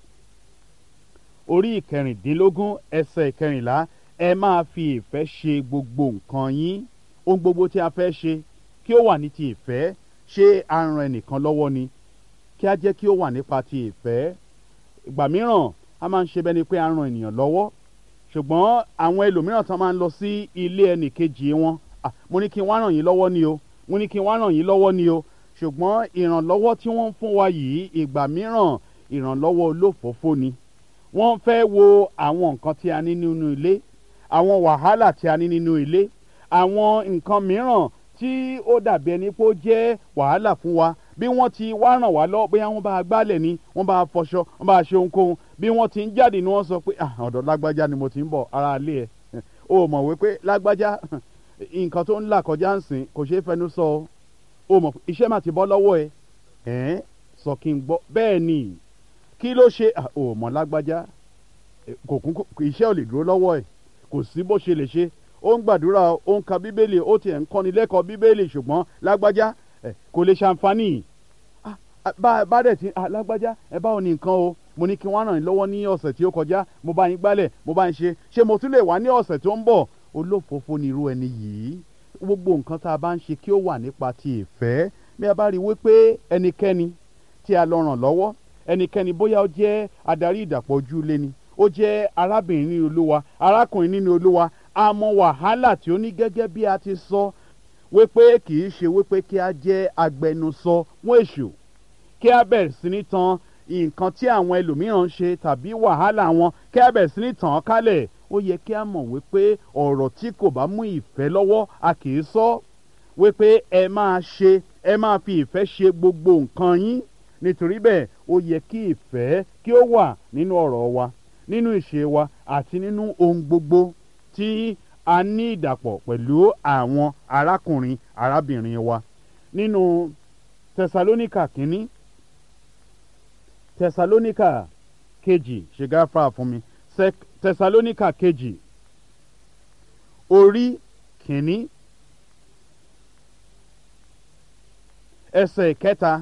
orí ìkẹrìndínlógún ẹsẹ̀ ìkẹrìnlá, ẹ máa fi ìfẹ́ ṣe gbogbo nǹkan yín. Ohun gbogbo tí a fẹ́ ṣe kí ó wà ní ti ìfẹ́. Ṣé a ran ẹnìkan lọ́wọ́ ni? Kí a jẹ́ kí ó wà nípa ti ìfẹ́. Ìgbà mìíràn a máa ń ṣe bẹ́ni pé a ran ènìyàn lọ́wọ́, ṣùgbọ́n àwọn ẹlòmíràn tán máa ń lọ sí ilé ẹnì kejì wọn. Ah, mo ní kí n wá ràn yín lọ́wọ́ ni o, mo ní kí n wá ràn yín lọ́wọ́ ni o. Ṣùgbọ́n ìrànlọ́wọ́ tí wọ́n ń fún wa yìí, ìgbà mìíràn ìrànlọ́wọ́ olófòófó ni. Wọ́n fẹ́ wo àwọn nǹkan tí a ní nínú ilé, àwọn wàhálà tí a ní nínú ilé, àwọn nǹkan mìíràn tí ó dàbí ẹni pé ó jẹ́ wàhálà fún wa. Bí wọ́n ti wá ràn wá lọ́wọ́, bóyá wọ́n bá a gbálẹ̀ ni, wọ́n bá a fọṣọ, wọ́n bá a ṣe ohunkóhun, bí wọ́n ti ń jáde ni wọ́n sọ pé ah ọ̀dọ̀ lágbájá ni mo ti ń bọ̀, ara ilé ẹ̀. O mọ̀ wípé lágbájá nǹkan tó ń là kọjá ń sìn kò ṣeé fẹnu sọ o. O mọ̀ iṣẹ́ mà ti bọ́ lọ́wọ́ ẹ. Ẹ̀ẹ́n sọ kí n gbọ́. Bẹ́ẹ̀ ni, kí ló ṣe? O mọ̀ lágbájá kò kún iṣẹ́ ò lè dúró lọ́wọ́ ẹ̀, kò sí bó ṣe lè ṣe. Ó ń gbàdúrà, ó ń ka bíbélì, ó tiẹ̀ ń kọ́ni lẹ́kọ̀ọ́ bíbélì, ṣùgbọ́n lágbájá kò lè ṣàǹfààní. Bá dẹ̀ tí lágbájá ẹ báwo ni nǹkan o, mo ní kí wọ́n ràn yín lọ́wọ́ ní ọ̀sẹ̀ tí ó kọjá, mo bá yín gbálẹ̀, mo bá yín ṣe, ṣé mo tún lè wá ní ọ̀sẹ̀ tó ń bọ̀? Olófòófó ni irú ẹni yìí. Gbogbo nǹkan tá a bá ń ṣe kí ó wà nípa ti ìfẹ́. Bí a bá rí wípé ẹnikẹ́ni tí a lọ ràn lọ́wọ́, ẹnikẹ́ni bóyá ó jẹ́ adarí ìdàpọ̀ ojú ilé ni, ó jẹ́ arábìnrin nínú Olúwa, arákùnrin nínú Olúwa, a mọ wàhálà tí ó ní gẹ́gẹ́ bí a ti sọ wípé kì í ṣe wípé kí a jẹ́ agbẹnusọ fún èṣù, kí a bẹ̀rẹ̀ sí ní tan nǹkan tí àwọn ẹlòmíràn ń ṣe tàbí wàhálà wọn, kí a bẹ̀rẹ̀ sí ní tàn án kálẹ̀. Ó yẹ kí a mọ̀ wípé ọ̀rọ̀ tí kò bá mú ìfẹ́ lọ́wọ́ a kì í sọ. Wípé ẹ máa ṣe, ẹ máa fi ìfẹ́ ṣe gbogbo nǹkan yín. Nítorí bẹ́ẹ̀ ó yẹ kí ìfẹ́ kí ó wà nínú ọ̀rọ̀ wa, nínú ìṣe wa àti nínú ohun gbogbo tí a ní ìdàpọ̀ pẹ̀lú àwọn arákùnrin arábìnrin wa. Nínú Tẹsalóníkà kínní, Tẹsalóníkà kejì, ṣe gáfárà fún mi, Tẹsalóníkà kejì, orí kínní, ẹsẹ̀ kẹta.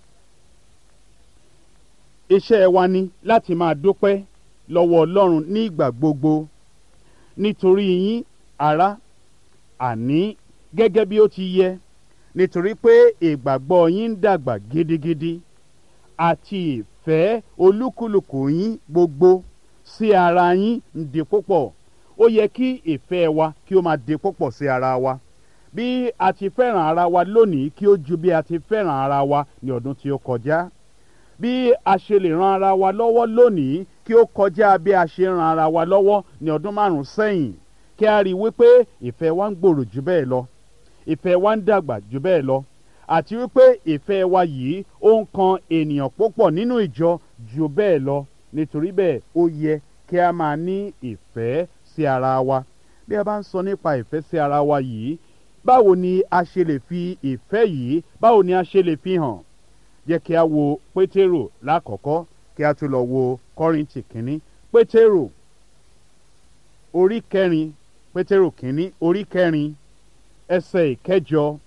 Iṣẹ́ wa ni láti máa dúpẹ́ lọ́wọ́ Ọlọ́run ní ìgbà gbogbo nítorí yín ará, àní gẹ́gẹ́ bí ó ti yẹ, nítorí pé ìgbàgbọ́ yín ń dàgbà gidigidi, àti ìfẹ́ olúkúlùkù yín gbogbo sí ara yín ń di púpọ̀. Ó yẹ kí ìfẹ́ wa kí ó máa di púpọ̀ sí ara wa. Bí a ti fẹ́ràn ara wa lónìí kí ó ju bí a ti fẹ́ràn ara wa ní ọdún tí ó kọjá. Bí a ṣe lè ran ara wa lọ́wọ́ lónìí kí ó kọjá bí a ṣe ran ara wa lọ́wọ́ ní ọdún márùn-ún sẹ́yìn. Kí a rí wípé ìfẹ́ wa ń gbòòrò jù bẹ́ẹ̀ lọ, ìfẹ́ wa ń dàgbà jù bẹ́ẹ̀ lọ, àti wípé ìfẹ́ wa yìí ó ń kan ènìyàn púpọ̀ nínú ìjọ jù bẹ́ẹ̀ lọ. Nítorí bẹ́ẹ̀ ó yẹ kí a máa ní ìfẹ́ sí ara wa. Bí a bá ń sọ nípa ìfẹ́ sí ara wa yìí, báwo ni a ṣe lè fi ìfẹ́ yìí, báwo ni a ṣe lè fi hàn? Jẹ́ kí a wo Pétérù lákọ̀ọ́kọ́ kí a tún lọ wo Kọ́ríńtì kínní. Pétérù orí kẹrin, Pétérù kínní orí kẹrin ẹsẹ̀ ìkẹjọ.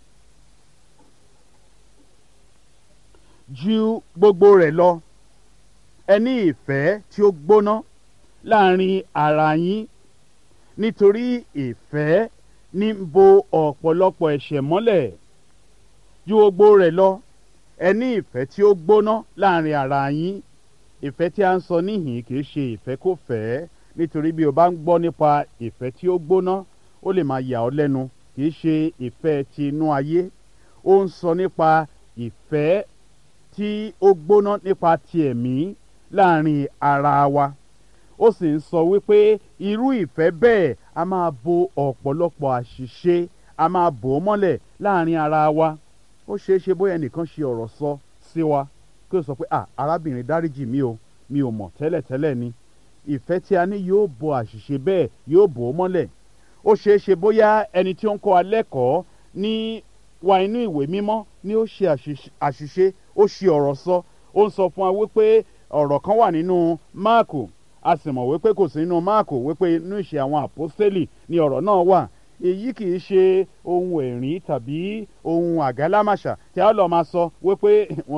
Ju gbogbo rẹ̀ lọ, ẹ ní ìfẹ́ tí ó gbóná láàrin ara yín, nítorí ìfẹ́ ní ń bo ọ̀pọ̀lọpọ̀ ẹ̀ṣẹ̀ mọ́lẹ̀. Ju gbogbo rẹ̀ lọ, ẹ ní ìfẹ́ tí ó gbóná láàrin ara yín. Ìfẹ́ tí a ń sọ níhìn kì í ṣe ìfẹ́ kò fẹ́, nítorí bí o bá ń gbọ́ nípa ìfẹ́ tí ó gbóná ó lè máa yà ọ́ lẹ́nu. Kì í ṣe ìfẹ́ ti inú ayé. Ó ń sọ nípa ìfẹ́ tí ó gbóná nípa ti ẹ̀mí láàrin ara wa. Ó sì ń sọ wípé irú ìfẹ́ bẹ́ẹ̀ a máa bo ọ̀pọ̀lọpọ̀ àṣìṣe, a máa bò ó mọ́lẹ̀ láàrin ara wa. Ó ṣeé ṣe bóyá ẹnìkan ṣe ọ̀rọ̀ sọ sí wa kí ó sọ pé ah arábìnrin dáríjì mi o, mi ò mọ̀ tẹ́lẹ̀tẹ́lẹ̀ ni. Ìfẹ́ tí a ní yóò bo àṣìṣe bẹ́ẹ̀, yóò bò ó mọ́lẹ̀. Ó ṣeé ṣe bóyá ẹni tí ó ń kọ́ wa lẹ́kọ̀ọ́ ní wa inú ìwé mímọ́ ni ó ṣe àṣìṣe, ó ṣe ọ̀rọ̀ sọ. Ó ń sọ fún wa wípé ọ̀rọ̀ kan wà nínú Máàkù, a sì mọ̀ wípé kò sí nínú Máàkù, wípé inú ìṣe àwọn àpọ́stélì ni ọ̀rọ̀ náà wà. èyí kì í ṣe ohun ẹ̀rín tàbí ohun àgálámàṣà tí a lọ máa sọ wípé